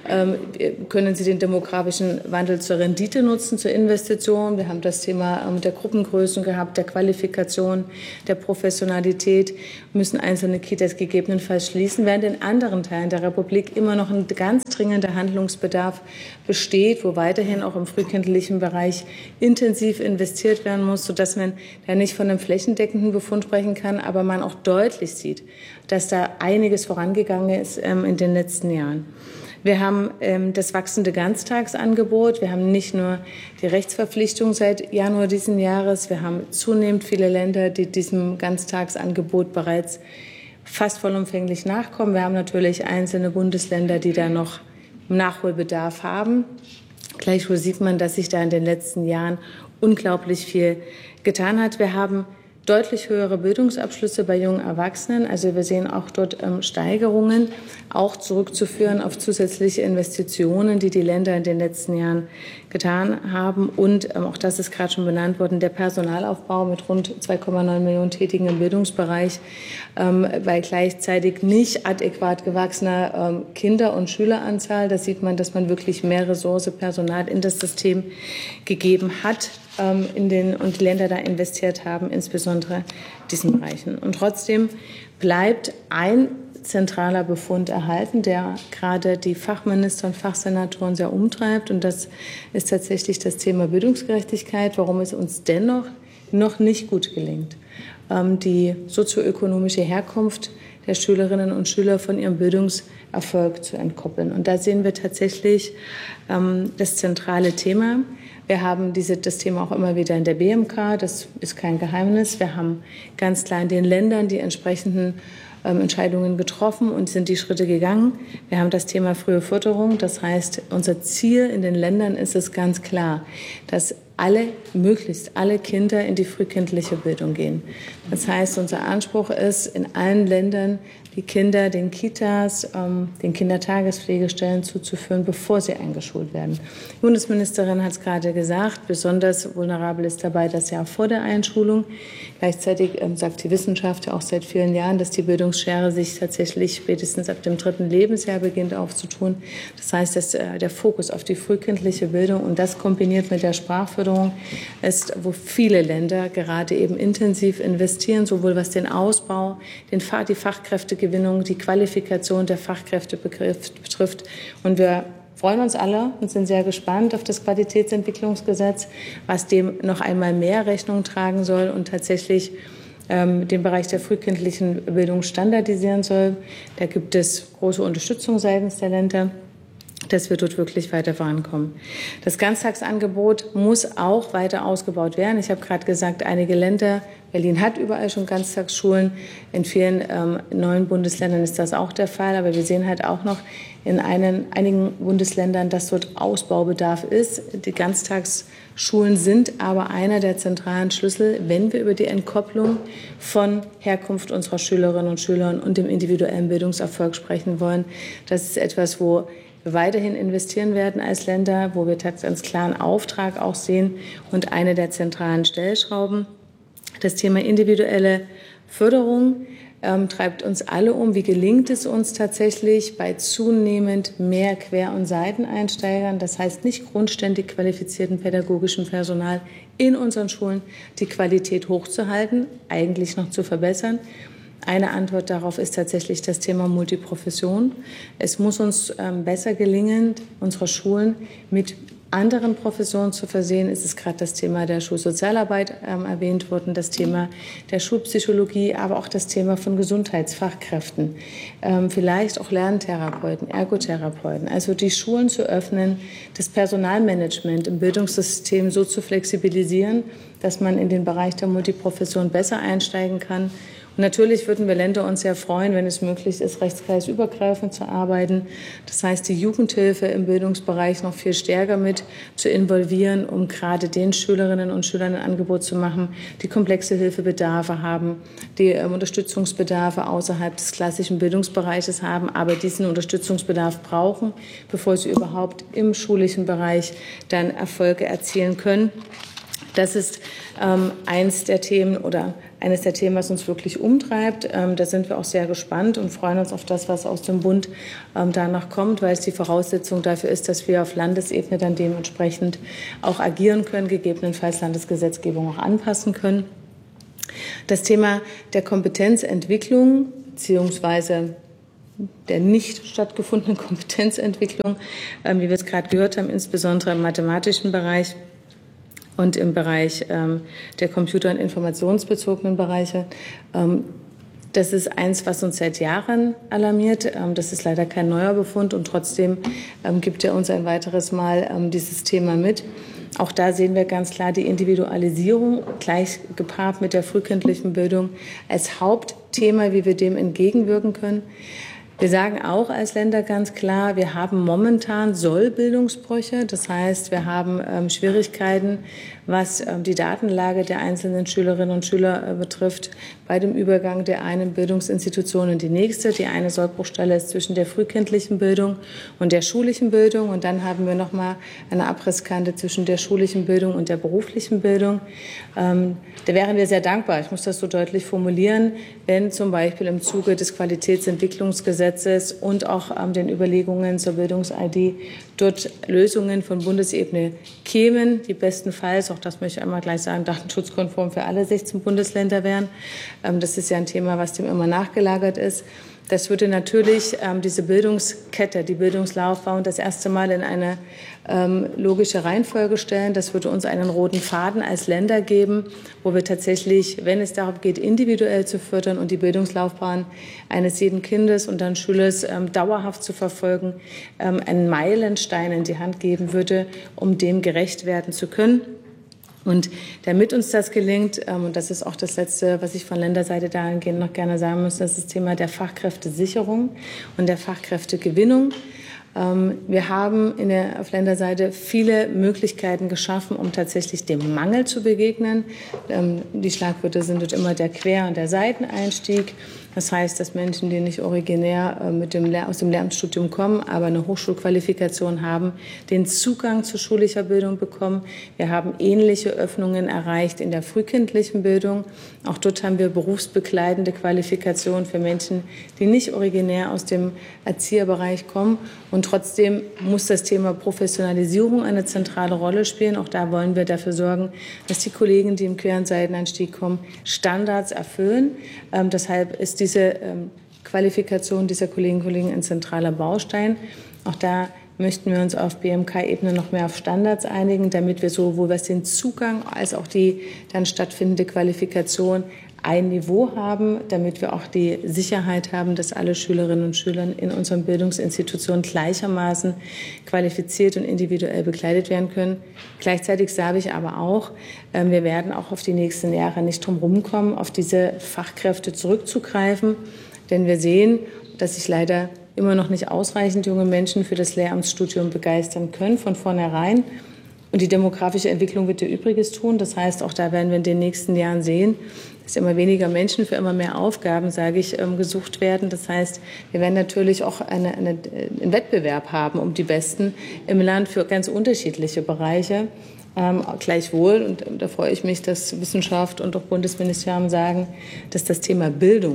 Können sie den demografischen Wandel zur Rendite nutzen, zur Investition? Wir haben das Thema der Gruppengrößen gehabt, der Qualifikation, der Professionalität. Müssen einzelne Kitas gegebenenfalls schließen, während in anderen Teilen der Republik immer noch ein ganz dringender Handlungsbedarf besteht, wo weiterhin auch im frühkindlichen Bereich intensiv investiert werden muss, sodass man da nicht von einem flächendeckenden Befund sprechen kann, aber man auch deutlich sieht, dass da einiges vorangegangen ist in den letzten Jahren. Wir haben das wachsende Ganztagsangebot. Wir haben nicht nur die Rechtsverpflichtung seit Januar diesen Jahres. Wir haben zunehmend viele Länder, die diesem Ganztagsangebot bereits fast vollumfänglich nachkommen. Wir haben natürlich einzelne Bundesländer, die da noch Nachholbedarf haben. Gleichwohl sieht man, dass sich da in den letzten Jahren unglaublich viel getan hat. Wir haben deutlich höhere Bildungsabschlüsse bei jungen Erwachsenen. Also wir sehen auch dort Steigerungen, auch zurückzuführen auf zusätzliche Investitionen, die die Länder in den letzten Jahren getan haben. Und auch das ist gerade schon benannt worden, der Personalaufbau mit rund 2,9 Millionen Tätigen im Bildungsbereich, bei gleichzeitig nicht adäquat gewachsener Kinder- und Schüleranzahl. Da sieht man, dass man wirklich mehr Ressource, Personal in das System gegeben hat und die Länder da investiert haben, insbesondere in diesen Bereichen. Und trotzdem bleibt ein zentraler Befund erhalten, der gerade die Fachminister und Fachsenatoren sehr umtreibt. Und das ist tatsächlich das Thema Bildungsgerechtigkeit, warum es uns dennoch noch nicht gut gelingt, die sozioökonomische Herkunft der Schülerinnen und Schüler von ihrem Bildungserfolg zu entkoppeln. Und da sehen wir tatsächlich das zentrale Thema. Wir haben das Thema auch immer wieder in der BMK, das ist kein Geheimnis. Wir haben ganz klar in den Ländern die entsprechenden Entscheidungen getroffen und sind die Schritte gegangen. Wir haben das Thema frühe Förderung. Das heißt, unser Ziel in den Ländern ist es ganz klar, dass möglichst alle Kinder in die frühkindliche Bildung gehen. Das heißt, unser Anspruch ist, in allen Ländern die Kinder den Kitas, den Kindertagespflegestellen zuzuführen, bevor sie eingeschult werden. Die Bundesministerin hat es gerade gesagt, besonders vulnerabel ist dabei das Jahr vor der Einschulung. Gleichzeitig sagt die Wissenschaft ja auch seit vielen Jahren, dass die Bildungsschere sich tatsächlich spätestens ab dem 3. Lebensjahr beginnt aufzutun. Das heißt, dass der Fokus auf die frühkindliche Bildung und das kombiniert mit der Sprachförderung ist, wo viele Länder gerade eben intensiv investieren, sowohl was den Ausbau, die Fachkräftegewinnung, die Qualifikation der Fachkräfte betrifft. Und wir freuen uns alle und sind sehr gespannt auf das Qualitätsentwicklungsgesetz, was dem noch einmal mehr Rechnung tragen soll und tatsächlich den Bereich der frühkindlichen Bildung standardisieren soll. Da gibt es große Unterstützung seitens der Länder, dass wir dort wirklich weiter vorankommen. Das Ganztagsangebot muss auch weiter ausgebaut werden. Ich habe gerade gesagt, einige Länder, Berlin hat überall schon Ganztagsschulen, in vielen neuen Bundesländern ist das auch der Fall, aber wir sehen halt auch noch in einigen Bundesländern, dass dort Ausbaubedarf ist. Die Ganztagsschulen sind aber einer der zentralen Schlüssel, wenn wir über die Entkopplung von Herkunft unserer Schülerinnen und Schüler und dem individuellen Bildungserfolg sprechen wollen. Das ist etwas, wo wir weiterhin investieren werden als Länder, wo wir ganz klaren Auftrag auch sehen und eine der zentralen Stellschrauben. Das Thema individuelle Förderung treibt uns alle um. Wie gelingt es uns tatsächlich bei zunehmend mehr Quer- und Seiteneinsteigern, das heißt nicht grundständig qualifizierten pädagogischem Personal in unseren Schulen, die Qualität hochzuhalten, eigentlich noch zu verbessern? Eine Antwort darauf ist tatsächlich das Thema Multiprofession. Es muss uns besser gelingen, unsere Schulen mit anderen Professionen zu versehen. Es ist gerade das Thema der Schulsozialarbeit erwähnt worden, das Thema der Schulpsychologie, aber auch das Thema von Gesundheitsfachkräften, vielleicht auch Lerntherapeuten, Ergotherapeuten. Also die Schulen zu öffnen, das Personalmanagement im Bildungssystem so zu flexibilisieren, dass man in den Bereich der Multiprofession besser einsteigen kann. Und natürlich würden wir Länder uns sehr freuen, wenn es möglich ist, rechtskreisübergreifend zu arbeiten. Das heißt, die Jugendhilfe im Bildungsbereich noch viel stärker mit zu involvieren, um gerade den Schülerinnen und Schülern ein Angebot zu machen, die komplexe Hilfebedarfe haben, die Unterstützungsbedarfe außerhalb des klassischen Bildungsbereiches haben, aber diesen Unterstützungsbedarf brauchen, bevor sie überhaupt im schulischen Bereich dann Erfolge erzielen können. Das ist eines der Themen, was uns wirklich umtreibt. Da sind wir auch sehr gespannt und freuen uns auf das, was aus dem Bund danach kommt, weil es die Voraussetzung dafür ist, dass wir auf Landesebene dann dementsprechend auch agieren können, gegebenenfalls Landesgesetzgebung auch anpassen können. Das Thema der Kompetenzentwicklung beziehungsweise der nicht stattgefundenen Kompetenzentwicklung, wie wir es gerade gehört haben, insbesondere im mathematischen Bereich und im Bereich der computer- und informationsbezogenen Bereiche. Das ist eins, was uns seit Jahren alarmiert. Das ist leider kein neuer Befund und trotzdem gibt er uns ein weiteres Mal dieses Thema mit. Auch da sehen wir ganz klar die Individualisierung gleich gepaart mit der frühkindlichen Bildung als Hauptthema, wie wir dem entgegenwirken können. Wir sagen auch als Länder ganz klar, wir haben momentan Sollbildungsbrüche. Das heißt, wir haben Schwierigkeiten, was die Datenlage der einzelnen Schülerinnen und Schüler betrifft, bei dem Übergang der einen Bildungsinstitution in die nächste. Die eine Sollbruchstelle ist zwischen der frühkindlichen Bildung und der schulischen Bildung. Und dann haben wir noch mal eine Abrisskante zwischen der schulischen Bildung und der beruflichen Bildung. Da wären wir sehr dankbar, ich muss das so deutlich formulieren, wenn zum Beispiel im Zuge des Qualitätsentwicklungsgesetzes und auch den Überlegungen zur Bildungs-ID dort Lösungen von Bundesebene kämen, die bestenfalls, auch das möchte ich einmal gleich sagen, datenschutzkonform für alle 16 Bundesländer wären. Das ist ja ein Thema, was dem immer nachgelagert ist. Das würde natürlich diese Bildungskette, die Bildungslaufbahn das erste Mal in eine logische Reihenfolge stellen. Das würde uns einen roten Faden als Länder geben, wo wir tatsächlich, wenn es darum geht, individuell zu fördern und die Bildungslaufbahn eines jeden Kindes und dann Schülers dauerhaft zu verfolgen, einen Meilenstein in die Hand geben würde, um dem gerecht werden zu können. Und damit uns das gelingt, und das ist auch das Letzte, was ich von Länderseite dahingehend noch gerne sagen muss, das ist das Thema der Fachkräftesicherung und der Fachkräftegewinnung. Wir haben auf Länderseite viele Möglichkeiten geschaffen, um tatsächlich dem Mangel zu begegnen. Die Schlagwörter sind dort immer der Quer- und der Seiteneinstieg. Das heißt, dass Menschen, die nicht originär aus dem Lehramtsstudium kommen, aber eine Hochschulqualifikation haben, den Zugang zu schulischer Bildung bekommen. Wir haben ähnliche Öffnungen erreicht in der frühkindlichen Bildung. Auch dort haben wir berufsbegleitende Qualifikationen für Menschen, die nicht originär aus dem Erzieherbereich kommen. Und trotzdem muss das Thema Professionalisierung eine zentrale Rolle spielen. Auch da wollen wir dafür sorgen, dass die Kollegen, die im queren Seiteneinstieg kommen, Standards erfüllen. Deshalb ist diese Qualifikation dieser Kolleginnen und Kollegen ein zentraler Baustein. Auch da möchten wir uns auf BMK-Ebene noch mehr auf Standards einigen, damit wir sowohl was den Zugang als auch die dann stattfindende Qualifikation ein Niveau haben, damit wir auch die Sicherheit haben, dass alle Schülerinnen und Schüler in unseren Bildungsinstitutionen gleichermaßen qualifiziert und individuell begleitet werden können. Gleichzeitig sage ich aber auch, wir werden auch auf die nächsten Jahre nicht drum rumkommen, auf diese Fachkräfte zurückzugreifen, denn wir sehen, dass sich leider immer noch nicht ausreichend junge Menschen für das Lehramtsstudium begeistern können von vornherein. Und die demografische Entwicklung wird ihr Übriges tun. Das heißt, auch da werden wir in den nächsten Jahren sehen, dass immer weniger Menschen für immer mehr Aufgaben, gesucht werden. Das heißt, wir werden natürlich auch einen Wettbewerb haben um die Besten im Land für ganz unterschiedliche Bereiche. Gleichwohl, und da freue ich mich, dass Wissenschaft und auch Bundesministerium sagen, dass das Thema Bildung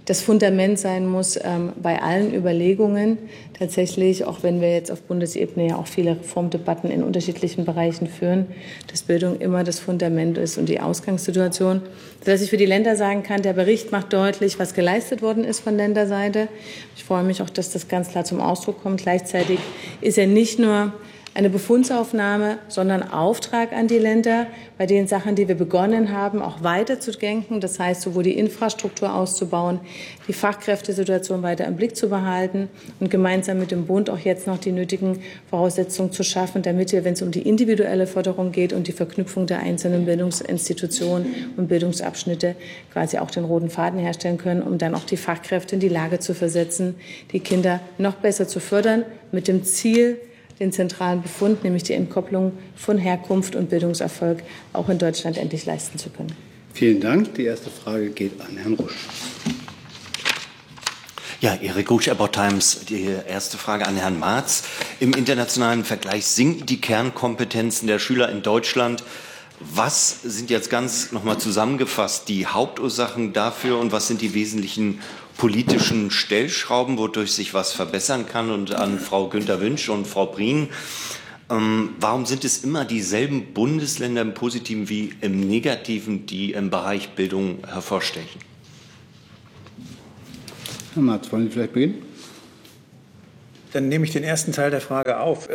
das Fundament sein muss bei allen Überlegungen. Tatsächlich, auch wenn wir jetzt auf Bundesebene ja auch viele Reformdebatten in unterschiedlichen Bereichen führen, dass Bildung immer das Fundament ist und die Ausgangssituation. Sodass ich für die Länder sagen kann, der Bericht macht deutlich, was geleistet worden ist von Länderseite. Ich freue mich auch, dass das ganz klar zum Ausdruck kommt. Gleichzeitig ist er nicht nur eine Befundsaufnahme, sondern Auftrag an die Länder, bei den Sachen, die wir begonnen haben, auch weiterzudenken. Das heißt, sowohl die Infrastruktur auszubauen, die Fachkräftesituation weiter im Blick zu behalten und gemeinsam mit dem Bund auch jetzt noch die nötigen Voraussetzungen zu schaffen, damit wir, wenn es um die individuelle Förderung geht und die Verknüpfung der einzelnen Bildungsinstitutionen und Bildungsabschnitte, quasi auch den roten Faden herstellen können, um dann auch die Fachkräfte in die Lage zu versetzen, die Kinder noch besser zu fördern, mit dem Ziel, den zentralen Befund, nämlich die Entkopplung von Herkunft und Bildungserfolg auch in Deutschland endlich leisten zu können. Vielen Dank. Die erste Frage geht an Herrn Rusch. Ja, Erik Rusch, Epoch Times. Die erste Frage an Herrn Marz. Im internationalen Vergleich sinken die Kernkompetenzen der Schüler in Deutschland. Was sind jetzt ganz nochmal zusammengefasst die Hauptursachen dafür und was sind die wesentlichen politischen Stellschrauben, wodurch sich was verbessern kann? Und an Frau Günter Wünsch und Frau Prien, warum sind es immer dieselben Bundesländer im Positiven wie im Negativen, die im Bereich Bildung hervorstechen? Herr Marz, wollen Sie vielleicht beginnen? Dann nehme ich den ersten Teil der Frage auf.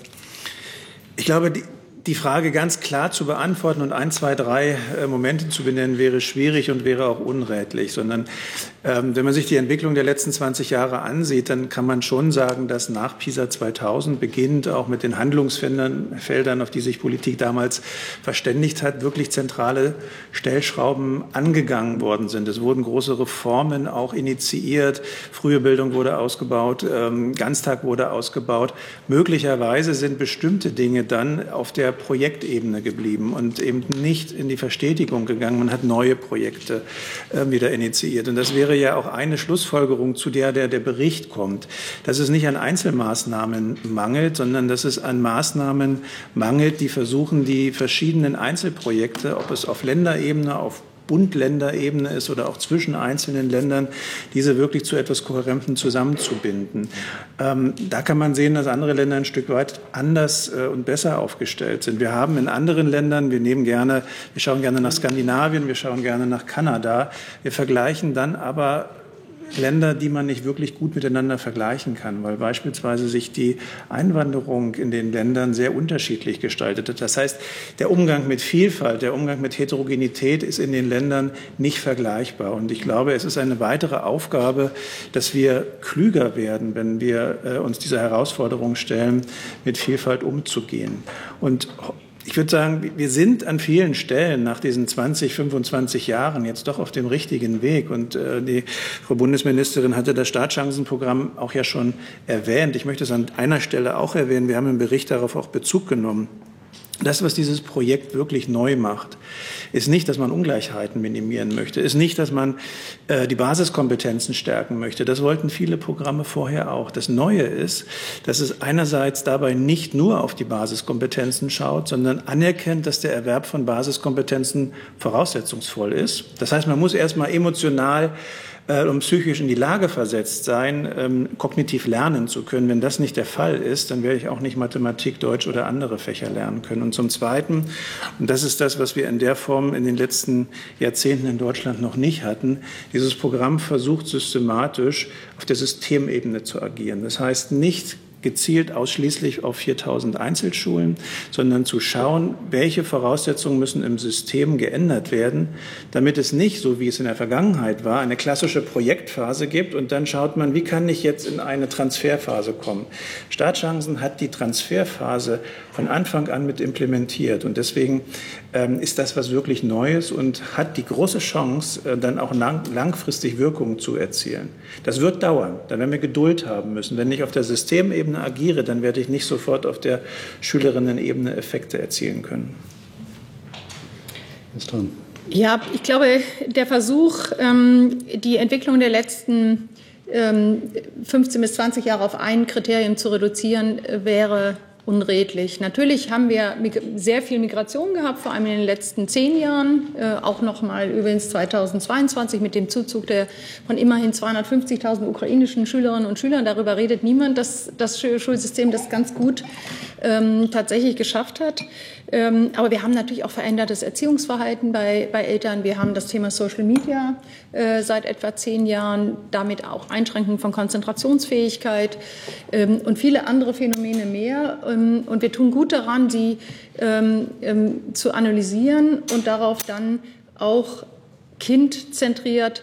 Ich glaube, die Frage ganz klar zu beantworten und 1, 2, 3 Momente zu benennen, wäre schwierig und wäre auch unrätlich. Sondern wenn man sich die Entwicklung der letzten 20 Jahre ansieht, dann kann man schon sagen, dass nach PISA 2000 beginnend auch mit den Handlungsfeldern, auf die sich Politik damals verständigt hat, wirklich zentrale Stellschrauben angegangen worden sind. Es wurden große Reformen auch initiiert. Frühe Bildung wurde ausgebaut, Ganztag wurde ausgebaut. Möglicherweise sind bestimmte Dinge dann auf der Projektebene geblieben und eben nicht in die Verstetigung gegangen. Man hat neue Projekte wieder initiiert. Und das wäre ja auch eine Schlussfolgerung, zu der Bericht kommt, dass es nicht an Einzelmaßnahmen mangelt, sondern dass es an Maßnahmen mangelt, die versuchen, die verschiedenen Einzelprojekte, ob es auf Länderebene, auf Bund-Länder-Ebene ist oder auch zwischen einzelnen Ländern, diese wirklich zu etwas Kohärentem zusammenzubinden. Da kann man sehen, dass andere Länder ein Stück weit anders und besser aufgestellt sind. Wir haben in anderen Ländern, wir schauen gerne nach Skandinavien, wir schauen gerne nach Kanada, wir vergleichen dann aber Länder, die man nicht wirklich gut miteinander vergleichen kann, weil beispielsweise sich die Einwanderung in den Ländern sehr unterschiedlich gestaltet hat. Das heißt, der Umgang mit Vielfalt, der Umgang mit Heterogenität ist in den Ländern nicht vergleichbar. Und ich glaube, es ist eine weitere Aufgabe, dass wir klüger werden, wenn wir uns dieser Herausforderung stellen, mit Vielfalt umzugehen. Und ich würde sagen, wir sind an vielen Stellen nach diesen 20, 25 Jahren jetzt doch auf dem richtigen Weg. Und die Frau Bundesministerin hatte das Startchancenprogramm auch ja schon erwähnt. Ich möchte es an einer Stelle auch erwähnen. Wir haben im Bericht darauf auch Bezug genommen. Das, was dieses Projekt wirklich neu macht, ist nicht, dass man Ungleichheiten minimieren möchte, ist nicht, dass man die Basiskompetenzen stärken möchte. Das wollten viele Programme vorher auch. Das Neue ist, dass es einerseits dabei nicht nur auf die Basiskompetenzen schaut, sondern anerkennt, dass der Erwerb von Basiskompetenzen voraussetzungsvoll ist. Das heißt, man muss erstmal emotional und psychisch in die Lage versetzt sein, kognitiv lernen zu können. Wenn das nicht der Fall ist, dann werde ich auch nicht Mathematik, Deutsch oder andere Fächer lernen können. Und zum Zweiten, und das ist das, was wir in der Form in den letzten Jahrzehnten in Deutschland noch nicht hatten, dieses Programm versucht systematisch auf der Systemebene zu agieren. Das heißt nicht gezielt ausschließlich auf 4.000 Einzelschulen, sondern zu schauen, welche Voraussetzungen müssen im System geändert werden, damit es nicht, so wie es in der Vergangenheit war, eine klassische Projektphase gibt und dann schaut man, wie kann ich jetzt in eine Transferphase kommen. Startchancen hat die Transferphase von Anfang an mit implementiert und deswegen ist das was wirklich Neues und hat die große Chance, dann auch langfristig Wirkungen zu erzielen. Das wird dauern, da werden wir Geduld haben müssen. Wenn ich auf der Systemebene agiere, dann werde ich nicht sofort auf der Schülerinnen-Ebene Effekte erzielen können. Ist dran. Ja, ich glaube, der Versuch, die Entwicklung der letzten 15 bis 20 Jahre auf ein Kriterium zu reduzieren, wäre unredlich. Natürlich haben wir sehr viel Migration gehabt, vor allem in den letzten 10 Jahren, auch noch mal übrigens 2022 mit dem Zuzug von immerhin 250.000 ukrainischen Schülerinnen und Schülern. Darüber redet niemand, dass das Schulsystem das ganz gut tatsächlich geschafft hat. Aber wir haben natürlich auch verändertes Erziehungsverhalten bei Eltern. Wir haben das Thema Social Media seit etwa 10 Jahren, damit auch Einschränkungen von Konzentrationsfähigkeit und viele andere Phänomene mehr. Und wir tun gut daran, sie zu analysieren und darauf dann auch kindzentriert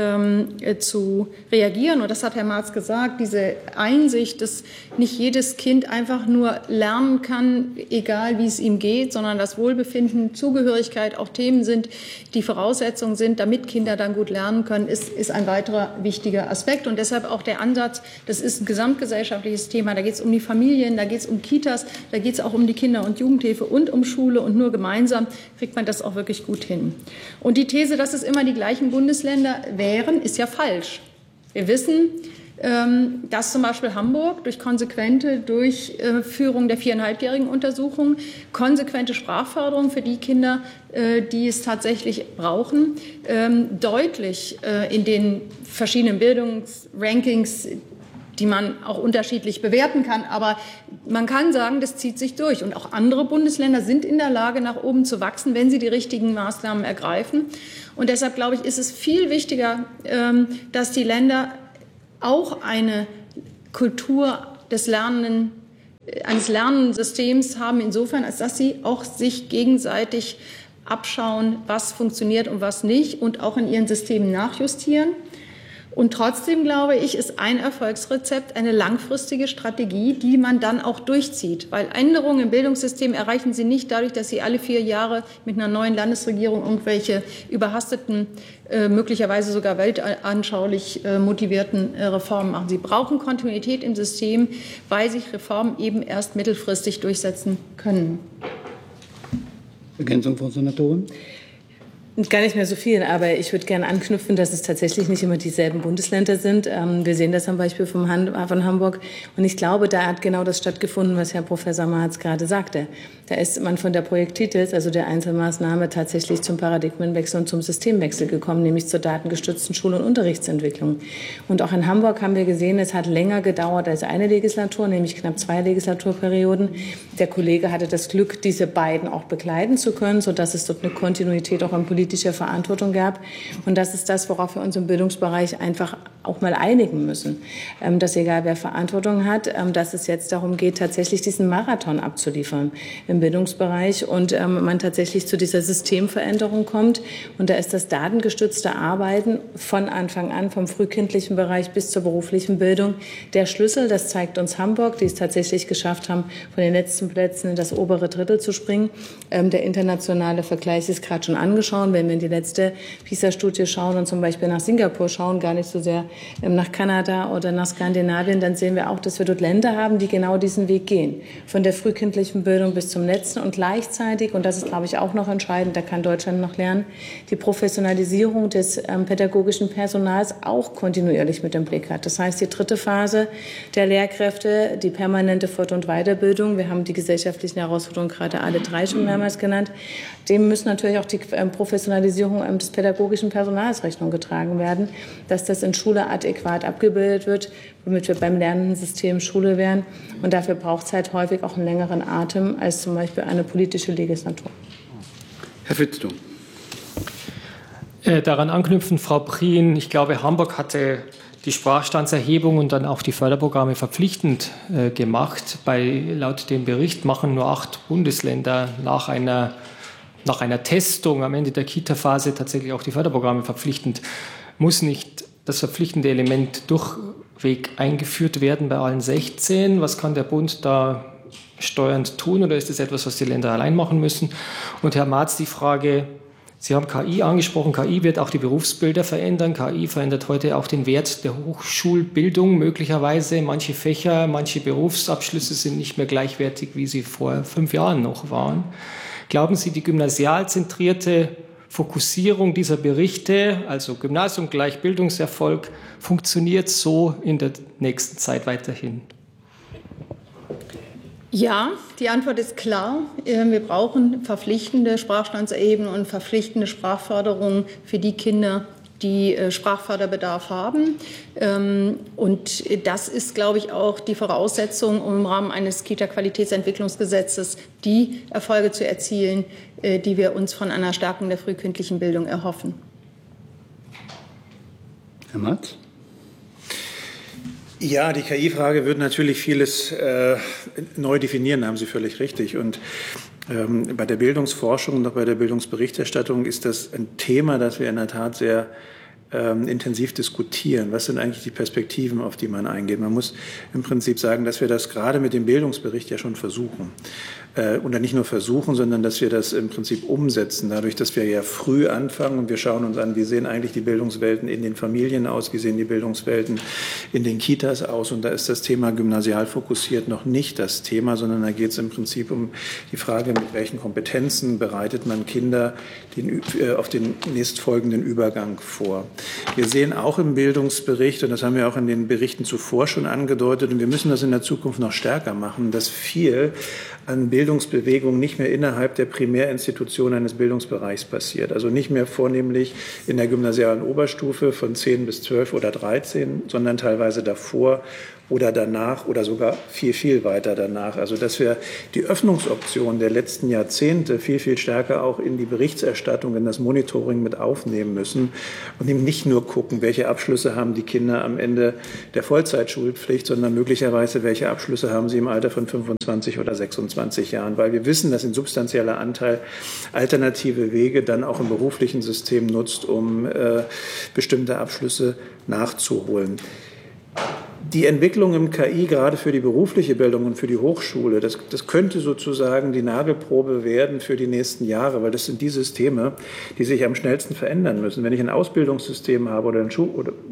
zu reagieren. Und das hat Herr Marz gesagt, diese Einsicht, dass nicht jedes Kind einfach nur lernen kann, egal wie es ihm geht, sondern das Wohlbefinden, Zugehörigkeit auch Themen sind, die Voraussetzungen sind, damit Kinder dann gut lernen können, ist ein weiterer wichtiger Aspekt. Und deshalb auch der Ansatz, das ist ein gesamtgesellschaftliches Thema. Da geht es um die Familien, da geht es um Kitas, da geht es auch um die Kinder- und Jugendhilfe und um Schule. Und nur gemeinsam kriegt man das auch wirklich gut hin. Und die These, dass es immer die gleichen Bundesländer wären, ist ja falsch. Wir wissen, dass zum Beispiel Hamburg durch konsequente Durchführung der 4,5-jährigen Untersuchung, konsequente Sprachförderung für die Kinder, die es tatsächlich brauchen, deutlich in den verschiedenen Bildungsrankings, die man auch unterschiedlich bewerten kann. Aber man kann sagen, das zieht sich durch. Und auch andere Bundesländer sind in der Lage, nach oben zu wachsen, wenn sie die richtigen Maßnahmen ergreifen. Und deshalb, glaube ich, ist es viel wichtiger, dass die Länder auch eine Kultur des eines Lernsystems haben, insofern, als dass sie auch sich gegenseitig abschauen, was funktioniert und was nicht, und auch in ihren Systemen nachjustieren. Und trotzdem, glaube ich, ist ein Erfolgsrezept eine langfristige Strategie, die man dann auch durchzieht. Weil Änderungen im Bildungssystem erreichen Sie nicht dadurch, dass Sie alle 4 Jahre mit einer neuen Landesregierung irgendwelche überhasteten, möglicherweise sogar weltanschaulich motivierten Reformen machen. Sie brauchen Kontinuität im System, weil sich Reformen eben erst mittelfristig durchsetzen können. Ergänzung, Frau Senatorin? Gar nicht mehr so viel, aber ich würde gerne anknüpfen, dass es tatsächlich nicht immer dieselben Bundesländer sind. Wir sehen das am Beispiel von Hamburg. Und ich glaube, da hat genau das stattgefunden, was Herr Professor Marz gerade sagte. Da ist man von der Projektitis, also der Einzelmaßnahme, tatsächlich zum Paradigmenwechsel und zum Systemwechsel gekommen, nämlich zur datengestützten Schul- und Unterrichtsentwicklung. Und auch in Hamburg haben wir gesehen, es hat länger gedauert als eine Legislatur, nämlich knapp 2 Legislaturperioden. Der Kollege hatte das Glück, diese beiden auch begleiten zu können, sodass es dort eine Kontinuität auch an politischer Verantwortung gab. Und das ist das, worauf wir uns im Bildungsbereich einfach auch mal einigen müssen. Dass egal wer Verantwortung hat, dass es jetzt darum geht, tatsächlich diesen Marathon abzuliefern im Bildungsbereich und man tatsächlich zu dieser Systemveränderung kommt. Und da ist das datengestützte Arbeiten von Anfang an, vom frühkindlichen Bereich bis zur beruflichen Bildung, der Schlüssel. Das zeigt uns Hamburg, die es tatsächlich geschafft haben, von den letzten Plätzen in das obere Drittel zu springen. Der internationale Vergleich ist gerade schon angeschaut. Wenn wir in die letzte PISA-Studie schauen und zum Beispiel nach Singapur schauen, gar nicht so sehr nach Kanada oder nach Skandinavien, dann sehen wir auch, dass wir dort Länder haben, die genau diesen Weg gehen. Von der frühkindlichen Bildung bis zum letzten und gleichzeitig, und das ist, glaube ich, auch noch entscheidend, da kann Deutschland noch lernen, die Professionalisierung des pädagogischen Personals auch kontinuierlich mit im Blick hat. Das heißt, die 3. Phase der Lehrkräfte, die permanente Fort- und Weiterbildung, wir haben die gesellschaftlichen Herausforderungen gerade alle 3 schon mehrmals genannt, dem müssen natürlich auch die Professionalisierung des pädagogischen Personals Rechnung getragen werden, dass das in Schule adäquat abgebildet wird, womit wir beim lernenden System Schule wären. Und dafür braucht es halt häufig auch einen längeren Atem als zum Beispiel eine politische Legislatur. Herr Vitzthum. Daran anknüpfen, Frau Prien, ich glaube, Hamburg hatte die Sprachstandserhebung und dann auch die Förderprogramme verpflichtend gemacht. Laut dem Bericht machen nur 8 Bundesländer nach einer Testung am Ende der Kita-Phase tatsächlich auch die Förderprogramme verpflichtend. Muss nicht das verpflichtende Element durchweg eingeführt werden bei allen 16? Was kann der Bund da steuernd tun, oder ist das etwas, was die Länder allein machen müssen? Und Herr Marz, die Frage, Sie haben KI angesprochen. KI wird auch die Berufsbilder verändern. KI verändert heute auch den Wert der Hochschulbildung möglicherweise. Manche Fächer, manche Berufsabschlüsse sind nicht mehr gleichwertig, wie sie vor 5 Jahren noch waren. Glauben Sie, die gymnasialzentrierte Fokussierung dieser Berichte, also Gymnasium gleich Bildungserfolg, funktioniert so in der nächsten Zeit weiterhin? Ja, die Antwort ist klar. Wir brauchen verpflichtende Sprachstandserhebungen und verpflichtende Sprachförderung für die Kinder, die Sprachförderbedarf haben. Und das ist, glaube ich, auch die Voraussetzung, um im Rahmen eines Kita-Qualitätsentwicklungsgesetzes die Erfolge zu erzielen, die wir uns von einer Stärkung der frühkindlichen Bildung erhoffen. Herr Matz? Ja, die KI-Frage wird natürlich vieles neu definieren, haben Sie völlig richtig. Und bei der Bildungsforschung und auch bei der Bildungsberichterstattung ist das ein Thema, das wir in der Tat sehr intensiv diskutieren. Was sind eigentlich die Perspektiven, auf die man eingeht? Man muss im Prinzip sagen, dass wir das gerade mit dem Bildungsbericht ja schon versuchen. Oder nicht nur versuchen, sondern dass wir das im Prinzip umsetzen, dadurch, dass wir ja früh anfangen und wir schauen uns an, wie sehen eigentlich die Bildungswelten in den Familien aus, wie sehen die Bildungswelten in den Kitas aus. Und da ist das Thema gymnasial fokussiert noch nicht das Thema, sondern da geht es im Prinzip um die Frage, mit welchen Kompetenzen bereitet man Kinder auf den nächstfolgenden Übergang vor. Wir sehen auch im Bildungsbericht, und das haben wir auch in den Berichten zuvor schon angedeutet, und wir müssen das in der Zukunft noch stärker machen, dass viel an Bildungsbewegung nicht mehr innerhalb der Primärinstitution eines Bildungsbereichs passiert. Also nicht mehr vornehmlich in der gymnasialen Oberstufe von 10 bis 12 oder 13, sondern teilweise davor oder danach oder sogar viel, viel weiter danach. Also dass wir die Öffnungsoptionen der letzten Jahrzehnte viel, viel stärker auch in die Berichterstattung, in das Monitoring mit aufnehmen müssen und eben nicht nur gucken, welche Abschlüsse haben die Kinder am Ende der Vollzeitschulpflicht, sondern möglicherweise, welche Abschlüsse haben sie im Alter von 25 oder 26 Jahren. Weil wir wissen, dass ein substanzieller Anteil alternative Wege dann auch im beruflichen System nutzt, um bestimmte Abschlüsse nachzuholen. Die Entwicklung im KI, gerade für die berufliche Bildung und für die Hochschule, das könnte sozusagen die Nagelprobe werden für die nächsten Jahre, weil das sind die Systeme, die sich am schnellsten verändern müssen. Wenn ich ein Ausbildungssystem habe oder ein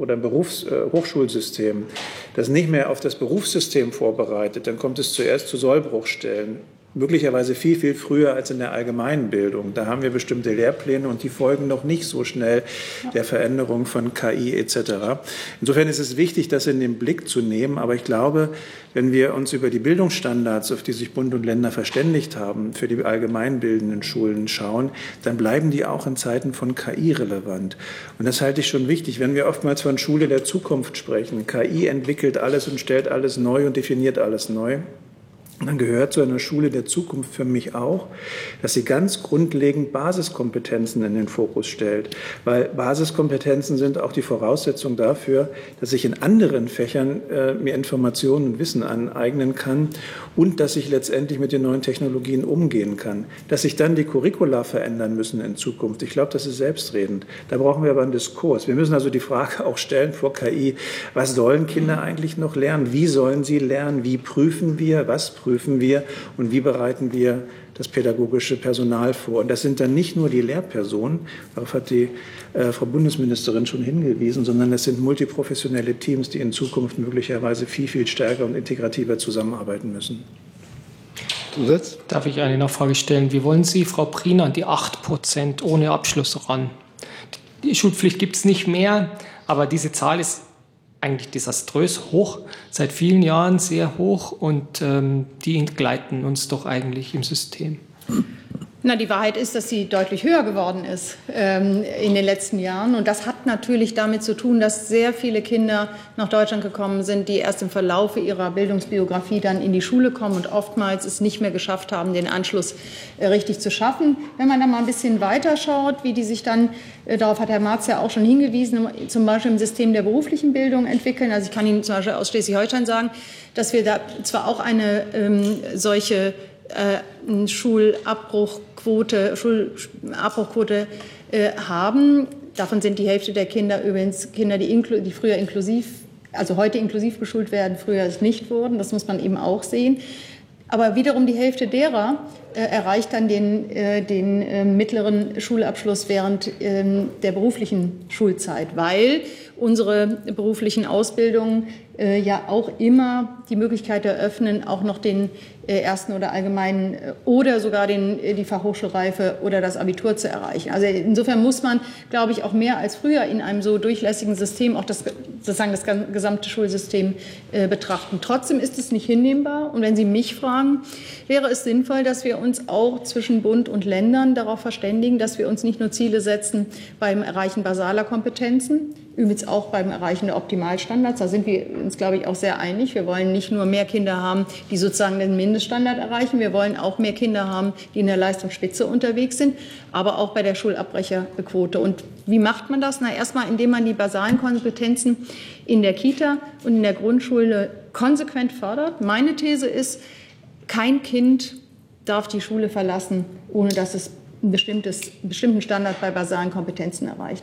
Hochschulsystem, das nicht mehr auf das Berufssystem vorbereitet, dann kommt es zuerst zu Sollbruchstellen. Möglicherweise viel, viel früher als in der allgemeinen Bildung. Da haben wir bestimmte Lehrpläne und die folgen noch nicht so schnell der Veränderung von KI etc. Insofern ist es wichtig, das in den Blick zu nehmen. Aber ich glaube, wenn wir uns über die Bildungsstandards, auf die sich Bund und Länder verständigt haben, für die allgemeinbildenden Schulen schauen, dann bleiben die auch in Zeiten von KI relevant. Und das halte ich schon wichtig, wenn wir oftmals von Schule der Zukunft sprechen. KI entwickelt alles und stellt alles neu und definiert alles neu. Und dann gehört zu einer Schule der Zukunft für mich auch, dass sie ganz grundlegend Basiskompetenzen in den Fokus stellt. Weil Basiskompetenzen sind auch die Voraussetzung dafür, dass ich in anderen Fächern mir Informationen und Wissen aneignen kann und dass ich letztendlich mit den neuen Technologien umgehen kann. Dass sich dann die Curricula verändern müssen in Zukunft, ich glaube, das ist selbstredend. Da brauchen wir aber einen Diskurs. Wir müssen also die Frage auch stellen vor KI, was sollen Kinder eigentlich noch lernen? Wie sollen sie lernen? Wie prüfen wir? Was prüfen wir und wie bereiten wir das pädagogische Personal vor? Und das sind dann nicht nur die Lehrpersonen, darauf hat die Frau Bundesministerin schon hingewiesen, sondern das sind multiprofessionelle Teams, die in Zukunft möglicherweise viel, viel stärker und integrativer zusammenarbeiten müssen. Zusatz? Darf ich eine Nachfrage stellen? Wie wollen Sie, Frau Prien, an die 8% ohne Abschluss ran? Die Schulpflicht gibt es nicht mehr, aber diese Zahl ist eigentlich desaströs hoch, seit vielen Jahren sehr hoch und die entgleiten uns doch eigentlich im System. Na, die Wahrheit ist, dass sie deutlich höher geworden ist in den letzten Jahren. Und das hat natürlich damit zu tun, dass sehr viele Kinder nach Deutschland gekommen sind, die erst im Verlaufe ihrer Bildungsbiografie dann in die Schule kommen und oftmals es nicht mehr geschafft haben, den Anschluss richtig zu schaffen. Wenn man dann mal ein bisschen weiter schaut, wie die sich dann, darauf hat Herr Marz ja auch schon hingewiesen, zum Beispiel im System der beruflichen Bildung entwickeln. Also ich kann Ihnen zum Beispiel aus Schleswig-Holstein sagen, dass wir da zwar auch eine solche Schulabbruchquote haben. Davon sind die Hälfte der Kinder übrigens Kinder, die früher heute inklusiv geschult werden, früher es nicht wurden. Das muss man eben auch sehen. Aber wiederum die Hälfte derer erreicht dann den mittleren Schulabschluss während der beruflichen Schulzeit, weil unsere beruflichen Ausbildungen ja auch immer die Möglichkeit eröffnen, auch noch den ersten oder allgemeinen oder sogar die Fachhochschulreife oder das Abitur zu erreichen. Also insofern muss man, glaube ich, auch mehr als früher in einem so durchlässigen System auch das gesamte Schulsystem betrachten. Trotzdem ist es nicht hinnehmbar. Und wenn Sie mich fragen, wäre es sinnvoll, dass wir uns auch zwischen Bund und Ländern darauf verständigen, dass wir uns nicht nur Ziele setzen beim Erreichen basaler Kompetenzen, übrigens auch beim Erreichen der Optimalstandards. Da sind wir uns, glaube ich, auch sehr einig. Wir wollen nicht nur mehr Kinder haben, die sozusagen den Mindeststandard erreichen. Wir wollen auch mehr Kinder haben, die in der Leistungsspitze unterwegs sind, aber auch bei der Schulabbrecherquote. Und wie macht man das? Na, erstmal, indem man die basalen Kompetenzen in der Kita und in der Grundschule konsequent fördert. Meine These ist, kein Kind darf die Schule verlassen, ohne dass es einen bestimmten Standard bei basalen Kompetenzen erreicht.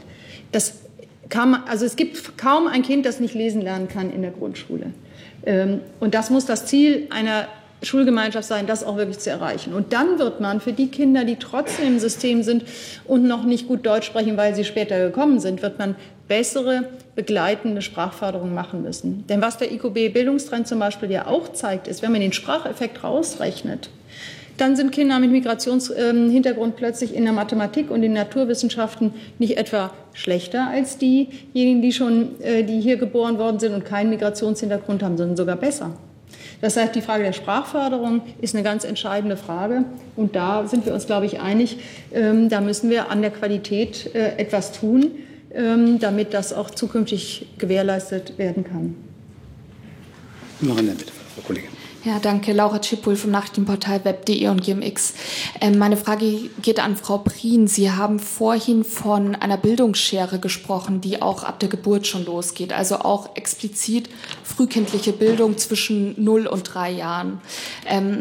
Es gibt kaum ein Kind, das nicht lesen lernen kann in der Grundschule. Und das muss das Ziel einer Schulgemeinschaft sein, das auch wirklich zu erreichen. Und dann wird man für die Kinder, die trotzdem im System sind und noch nicht gut Deutsch sprechen, weil sie später gekommen sind, wird man bessere begleitende Sprachförderung machen müssen. Denn was der IQB-Bildungstrend zum Beispiel ja auch zeigt, ist, wenn man den Spracheffekt rausrechnet, dann sind Kinder mit Migrationshintergrund plötzlich in der Mathematik und in Naturwissenschaften nicht etwa schlechter als diejenigen, die hier geboren worden sind und keinen Migrationshintergrund haben, sondern sogar besser. Das heißt, die Frage der Sprachförderung ist eine ganz entscheidende Frage. Und da sind wir uns, glaube ich, einig. Da müssen wir an der Qualität etwas tun, damit das auch zukünftig gewährleistet werden kann. Noch eine Bitte, Frau Kollegin. Ja, danke. Laura Cipul vom Nachrichtenportal web.de und GMX. Meine Frage geht an Frau Prien. Sie haben vorhin von einer Bildungsschere gesprochen, die auch ab der Geburt schon losgeht. Also auch explizit frühkindliche Bildung zwischen 0 und 3 Jahren.